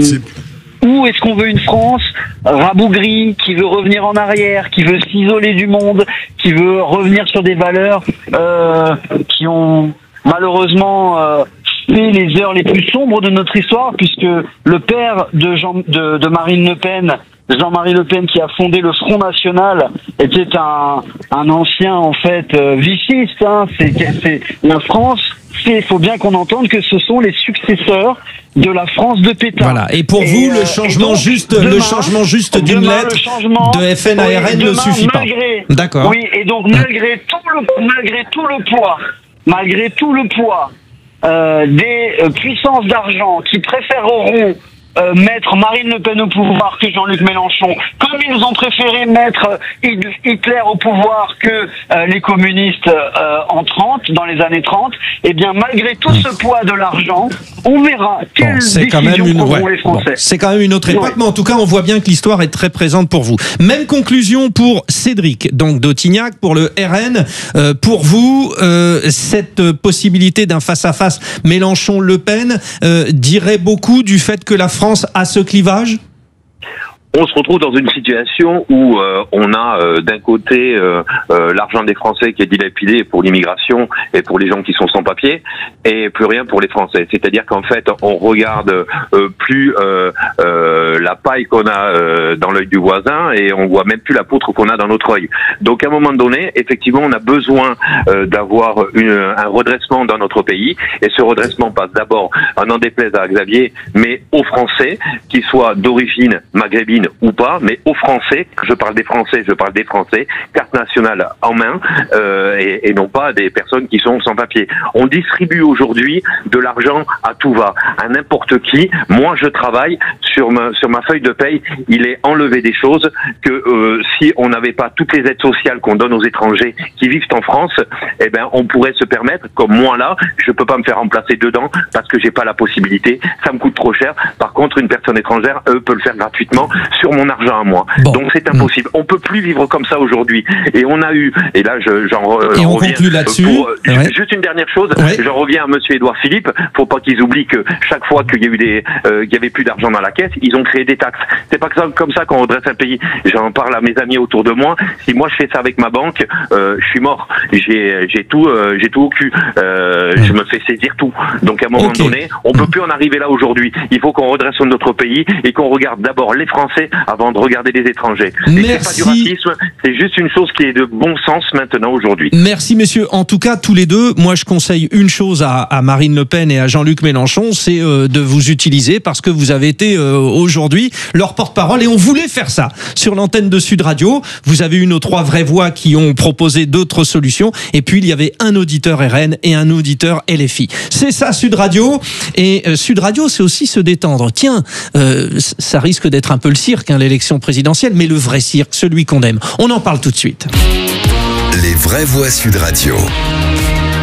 Ou est-ce qu'on veut une France rabougrie, qui veut revenir en arrière, qui veut s'isoler du monde, qui veut revenir sur des valeurs euh, qui ont malheureusement euh, fait les heures les plus sombres de notre histoire, puisque le père de, Jean, de, de Marine Le Pen, Jean-Marie Le Pen, qui a fondé le Front National, était un, un ancien en fait euh, vichyste. Hein. C'est, c'est la France. Il faut bien qu'on entende que ce sont les successeurs de la France de Pétain. Voilà. Et pour et vous, euh, le changement donc, juste, demain, le changement juste d'une lettre de F N A R N oui, ne suffit malgré, pas. D'accord. Oui, et donc malgré tout le, malgré tout le poids, malgré tout le poids euh, des euh, puissances d'argent qui préféreront Euh, mettre Marine Le Pen au pouvoir que Jean-Luc Mélenchon, comme ils ont préféré mettre Hitler au pouvoir que euh, les communistes euh, en trente, dans les années trente, et eh bien malgré tout ce poids de l'argent, on verra quelle bon, c'est quand même une, ouais, les Français. Bon, c'est quand même une autre époque, ouais. Mais en tout cas on voit bien que l'histoire est très présente pour vous. Même conclusion pour Cédric, donc d'Autignac, pour le R N. Euh, pour vous, euh, cette possibilité d'un face-à-face Mélenchon-Le Pen euh, dirait beaucoup du fait que la France à ce clivage? On se retrouve dans une situation où euh, on a euh, d'un côté euh, euh, l'argent des Français qui est dilapidé pour l'immigration et pour les gens qui sont sans papier, et plus rien pour les Français. C'est-à-dire qu'en fait, on regarde euh, plus euh, euh, la paille qu'on a euh, dans l'œil du voisin, et on voit même plus la poutre qu'on a dans notre œil. Donc à un moment donné, effectivement, on a besoin euh, d'avoir une, un redressement dans notre pays, et ce redressement passe d'abord, à n'en déplaise à Xavier, mais aux Français, qu'ils soient d'origine maghrébine ou pas, mais aux Français, je parle des Français, je parle des Français, carte nationale en main, euh, et, et non pas des personnes qui sont sans papier. On distribue aujourd'hui de l'argent à tout va, à n'importe qui. Moi, je travaille sur ma, sur ma feuille de paye, il est enlevé des choses que euh, si on n'avait pas toutes les aides sociales qu'on donne aux étrangers qui vivent en France, eh ben, on pourrait se permettre, comme moi là, je peux pas me faire remplacer dedans parce que j'ai pas la possibilité, ça me coûte trop cher. Par contre, une personne étrangère, eux, peut le faire gratuitement sur mon argent à moi. Bon. Donc c'est impossible. On peut plus vivre comme ça aujourd'hui. Et on a eu, et là je, j'en et on reviens conclut là-dessus. Pour, ouais. Juste une dernière chose, ouais. J'en reviens à monsieur Édouard Philippe, faut pas qu'ils oublient que chaque fois qu'il y a eu des, euh, qu'il y avait plus d'argent dans la caisse, ils ont créé des taxes. C'est pas comme ça qu'on redresse un pays. J'en parle à mes amis autour de moi. Si moi je fais ça avec ma banque, euh, je suis mort. J'ai, j'ai tout, euh, j'ai tout au cul. Euh, je me fais saisir tout. Donc à un moment okay. donné, on peut plus en arriver là aujourd'hui. Il faut qu'on redresse notre pays et qu'on regarde d'abord les Français avant de regarder les étrangers. Merci. Et c'est pas du racisme, c'est juste une chose qui est de bon sens maintenant aujourd'hui. Merci messieurs. En tout cas, tous les deux, moi je conseille une chose à, à Marine Le Pen et à Jean-Luc Mélenchon, c'est euh, de vous utiliser parce que vous avez été euh, aujourd'hui leur porte-parole et on voulait faire ça sur l'antenne de Sud Radio. Vous avez eu nos trois vraies voix qui ont proposé d'autres solutions et puis il y avait un auditeur R N et un auditeur L F I. C'est ça Sud Radio, et euh, Sud Radio c'est aussi se détendre. Tiens, euh, ça risque d'être un peu le cirque, hein, l'élection présidentielle, mais le vrai cirque, celui qu'on aime. On en parle tout de suite. Les vraies voix Sud Radio.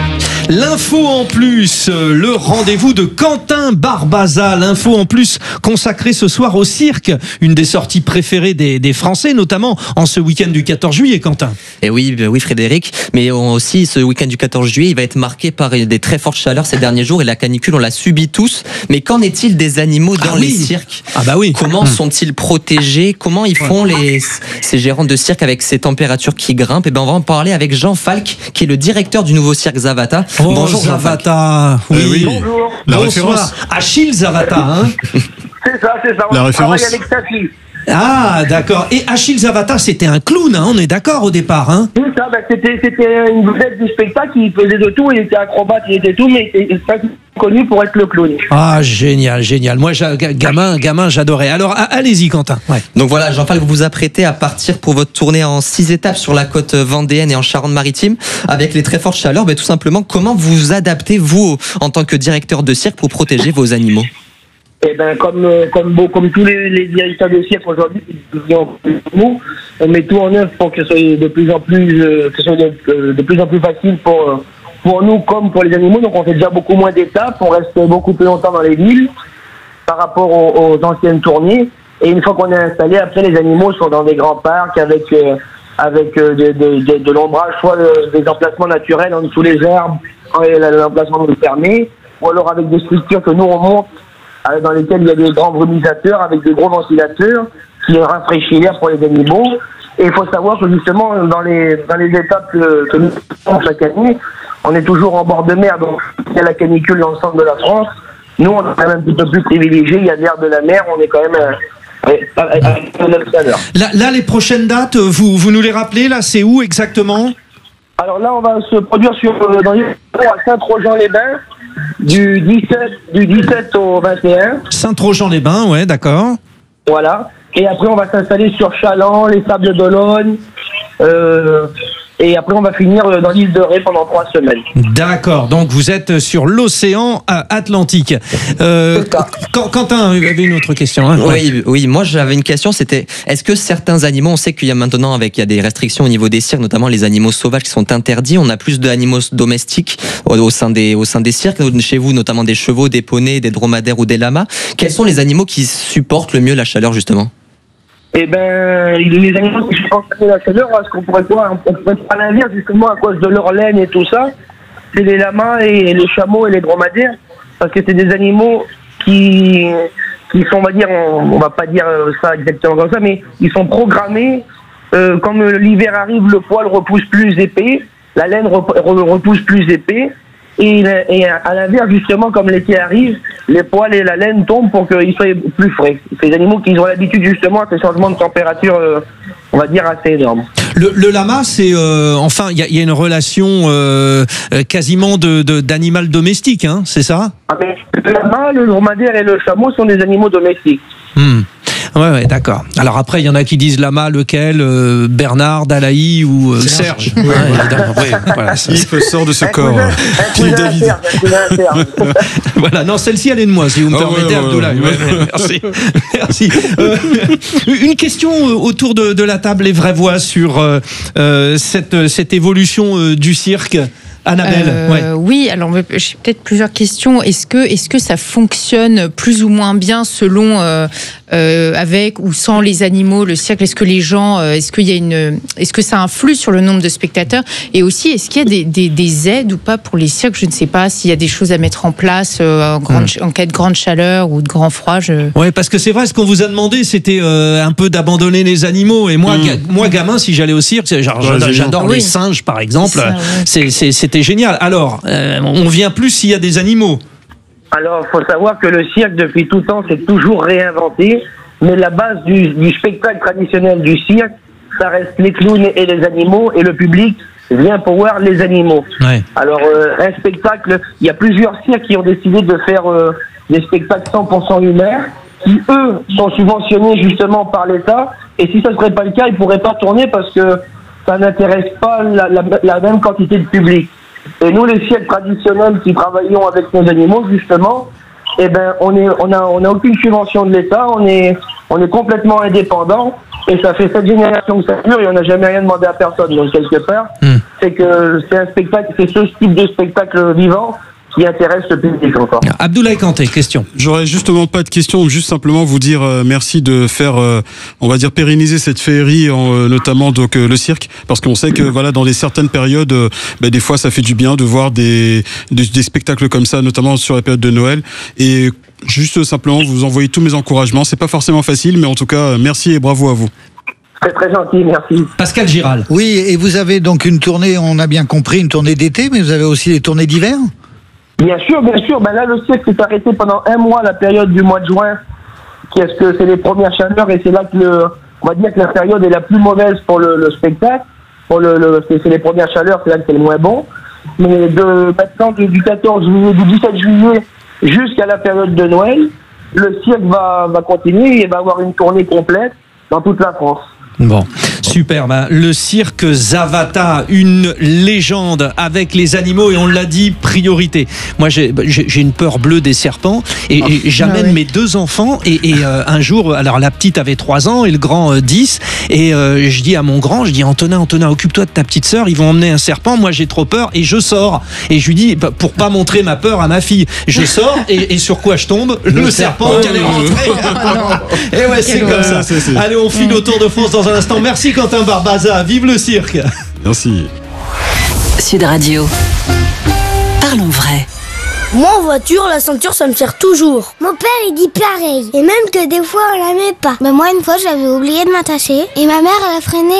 L'info en plus, euh, le rendez-vous de Quentin Barbaza. L'info en plus consacrée ce soir au cirque, une des sorties préférées des, des Français, notamment en ce week-end du quatorze juillet, Quentin. Et oui, oui Frédéric, mais aussi ce week-end du quatorze juillet, il va être marqué par des très fortes chaleurs ces derniers jours et la canicule, on l'a subie tous. Mais qu'en est-il des animaux dans ah les oui. cirques? Ah bah oui. Comment sont-ils protégés? Comment ils font les, ces gérants de cirque avec ces températures qui grimpent? Et ben on va en parler avec Jean Falk, qui est le directeur du nouveau cirque Zavata. Oh, Bonjour Zavata. Oui. Euh, oui. Bonjour. La Bonsoir. référence. Achille Zavata, hein. C'est ça, c'est ça. On La travaille référence. avec sa fille. Ah, d'accord. Et Achille Zavata, c'était un clown, hein, on est d'accord au départ, hein. Tout ça, ben, c'était, c'était une vedette du spectacle, il faisait de tout, il était acrobate, il était tout, mais il était pas connu pour être le clown. Ah, génial, génial. Moi, j'a- gamin, gamin, j'adorais. Alors, a- allez-y, Quentin. Ouais. Donc voilà, Jean Falk, vous vous apprêtez à partir pour votre tournée en six étapes sur la côte vendéenne et en Charente-Maritime, avec les très fortes chaleurs. Ben, tout simplement, comment vous vous adaptez, vous, en tant que directeur de cirque, pour protéger vos animaux? Et ben comme euh, comme beau, comme tous les, les directeurs de cirque aujourd'hui, nous, on met tout en œuvre pour que ce soit de plus en plus euh, que ce soit de, euh, de plus en plus facile pour euh, pour nous comme pour les animaux. Donc on fait déjà beaucoup moins d'étapes, on reste beaucoup plus longtemps dans les villes par rapport aux, aux anciennes tournées. Et une fois qu'on est installé, après les animaux sont dans des grands parcs avec euh, avec euh, de, de, de, de l'ombrage, soit de- des emplacements naturels en dessous les herbes, et l'emplacement fermé, ou alors avec des structures que nous on monte, euh, dans lesquelles il y a des grands brumisateurs avec des gros ventilateurs qui rafraîchissent l'air pour les animaux. Et il faut savoir que justement dans les dans les étapes que, que nous faisons chaque année, on est toujours en bord de mer, donc il y a la canicule dans le centre de la France. Nous on est quand même un petit peu plus privilégiés, il y a l'air de la mer, on est quand même euh, ouais, avec un neuf chaleur. Là, là, les prochaines dates, vous, vous nous les rappelez, là, c'est où exactement? Alors là, on va se produire sur euh, dans les à Saint-Trojan-les-Bains du dix-sept du dix-sept au vingt et un. Saint-Trojan-les-Bains, ouais, d'accord. Voilà. Et après, on va s'installer sur Chaland, les Sables d'Olonne. Euh, et après, on va finir dans l'île de Ré pendant trois semaines. D'accord, donc vous êtes sur l'océan euh, Atlantique. Euh, Qu- Quentin, vous avez une autre question, hein? Ouais. Oui, oui, moi j'avais une question, c'était est-ce que certains animaux, on sait qu'il y a maintenant avec il y a des restrictions au niveau des cirques, notamment les animaux sauvages qui sont interdits, on a plus d'animaux domestiques au, au sein des au sein des cirques, chez vous notamment des chevaux, des poneys, des dromadaires ou des lamas. Quels sont les animaux qui supportent le mieux la chaleur justement? Eh ben, les animaux qui supportent la chaleur, ce qu'on pourrait voir, on pourrait pas l'inverse justement à cause de leur laine et tout ça, c'est les lamas et les chameaux et les dromadaires, parce que c'est des animaux qui, qui sont, on va dire, on, on va pas dire ça exactement comme ça, mais ils sont programmés, euh, comme l'hiver arrive, le poil repousse plus épais, la laine rep- re- repousse plus épais, et, et à l'inverse, justement, comme l'été arrive, les poils et la laine tombent pour qu'ils soient plus frais. C'est des animaux qui ont l'habitude, justement, à ces changements de température, euh, on va dire, assez énormes. Le, le lama, c'est euh, enfin, il y, a- il y a une relation euh, euh, quasiment de, de- d'animal domestique, hein, c'est ça? Ah, mais le lama, le dromadaire et le chameau sont des animaux domestiques. Hmm. Ouais, ouais, d'accord. Alors après, il y en a qui disent lama, lequel, euh, Bernard, Dalaï ou euh, Serge. Oui, Ouais, voilà. évidemment, ouais, voilà, ça, Yves sort de ce Un corps. cousin, un Philippe cousin à David. Serge, un cousin à Serge. Voilà, non, celle-ci, elle est de moi, si vous me Ah ouais, permettez, ouais, Abdoulaye. ouais, Ouais, ouais. merci. Merci. Euh, une question euh, autour de, de la table, les vraies voix, sur euh, euh, cette, cette évolution euh, du cirque. Annabelle, Euh, ouais. Oui, alors j'ai peut-être plusieurs questions. Est-ce que, est-ce que ça fonctionne plus ou moins bien selon euh, euh, avec ou sans les animaux, le cirque? Est-ce que les gens, euh, est-ce qu'il y a une, est-ce que ça influe sur le nombre de spectateurs? Et aussi, est-ce qu'il y a des, des, des aides ou pas pour les cirques? Je ne sais pas s'il y a des choses à mettre en place euh, en, grande, en cas de grande chaleur ou de grand froid. Je... Ouais, parce que c'est vrai, ce qu'on vous a demandé, c'était euh, un peu d'abandonner les animaux. Et moi, Mm. ga- moi gamin, si j'allais au cirque, c'est genre, Ouais, j'adore, c'est j'adore bien. les Oui. singes, par exemple. C'est ça, ouais. C'est- c'est- c'était génial. Alors, euh, on vient plus s'il y a des animaux. Alors, il faut savoir que le cirque, depuis tout temps, s'est toujours réinventé, mais la base du, du spectacle traditionnel du cirque, ça reste les clowns et les animaux, et le public vient pour voir les animaux. Ouais. Alors, euh, un spectacle, il y a plusieurs cirques qui ont décidé de faire euh, des spectacles cent pour cent humains, qui, eux, sont subventionnés justement par l'État, et si ça ne serait pas le cas, ils ne pourraient pas tourner parce que ça n'intéresse pas la, la, la même quantité de public. Et nous, les cirques traditionnels qui travaillons avec nos animaux, justement, eh ben, on est, on a, on a aucune subvention de l'État, on est, on est complètement indépendant, et ça fait sept générations que ça dure, et on n'a jamais rien demandé à personne. Donc, quelque part, Mm. c'est que c'est un spectacle, c'est ce type de spectacle vivant qui intéresse le public encore. Abdoulaye Kanté, question. J'aurais justement pas de question, juste simplement vous dire euh, merci de faire, euh, on va dire, pérenniser cette féerie, en, euh, notamment donc euh, le cirque, parce qu'on sait que voilà, dans des certaines périodes, euh, bah, des fois ça fait du bien de voir des, des, des spectacles comme ça, notamment sur la période de Noël. Et juste simplement vous envoyer tous mes encouragements. C'est pas forcément facile, mais en tout cas, merci et bravo à vous. Très très gentil, merci. Pascal Giral. Oui, et vous avez donc une tournée, on a bien compris, une tournée d'été, mais vous avez aussi des tournées d'hiver? Bien sûr, bien sûr. Ben là, le cirque s'est arrêté pendant un mois, la période du mois de juin, qui est-ce que c'est les premières chaleurs, et c'est là que le, on va dire que la période est la plus mauvaise pour le, le spectacle. Pour le, le c'est, c'est les premières chaleurs, c'est là que c'est le moins bon. Mais de maintenant du, du quatorze juillet, du dix-sept juillet jusqu'à la période de Noël, le cirque va, va continuer et va avoir une tournée complète dans toute la France. Bon, super. Bah, le cirque Zavata, une légende avec les animaux, et on l'a dit, priorité. Moi, j'ai, j'ai une peur bleue des serpents, et, et j'amène ah oui. mes deux enfants, et, et euh, un jour, alors la petite avait trois ans et le grand euh, dix, et euh, je dis à mon grand, je dis Antonin, Antonin, occupe-toi de ta petite sœur, ils vont emmener un serpent, moi j'ai trop peur, et je sors. Et je lui dis, pour pas montrer ma peur à ma fille, je sors, et, et sur quoi je tombe? Le, le serpent qui allait rentrer. Et ouais, c'est comme ça. C'est, c'est. Allez, on file au Tour de France dans un instant. Merci Quentin Barbaza, vive le cirque. Merci. Sud Radio. Parlons vrai. Moi en voiture, la ceinture ça me sert toujours. Mon père il dit pareil. Et même que des fois on la met pas. Mais moi une fois j'avais oublié de m'attacher et ma mère elle a freiné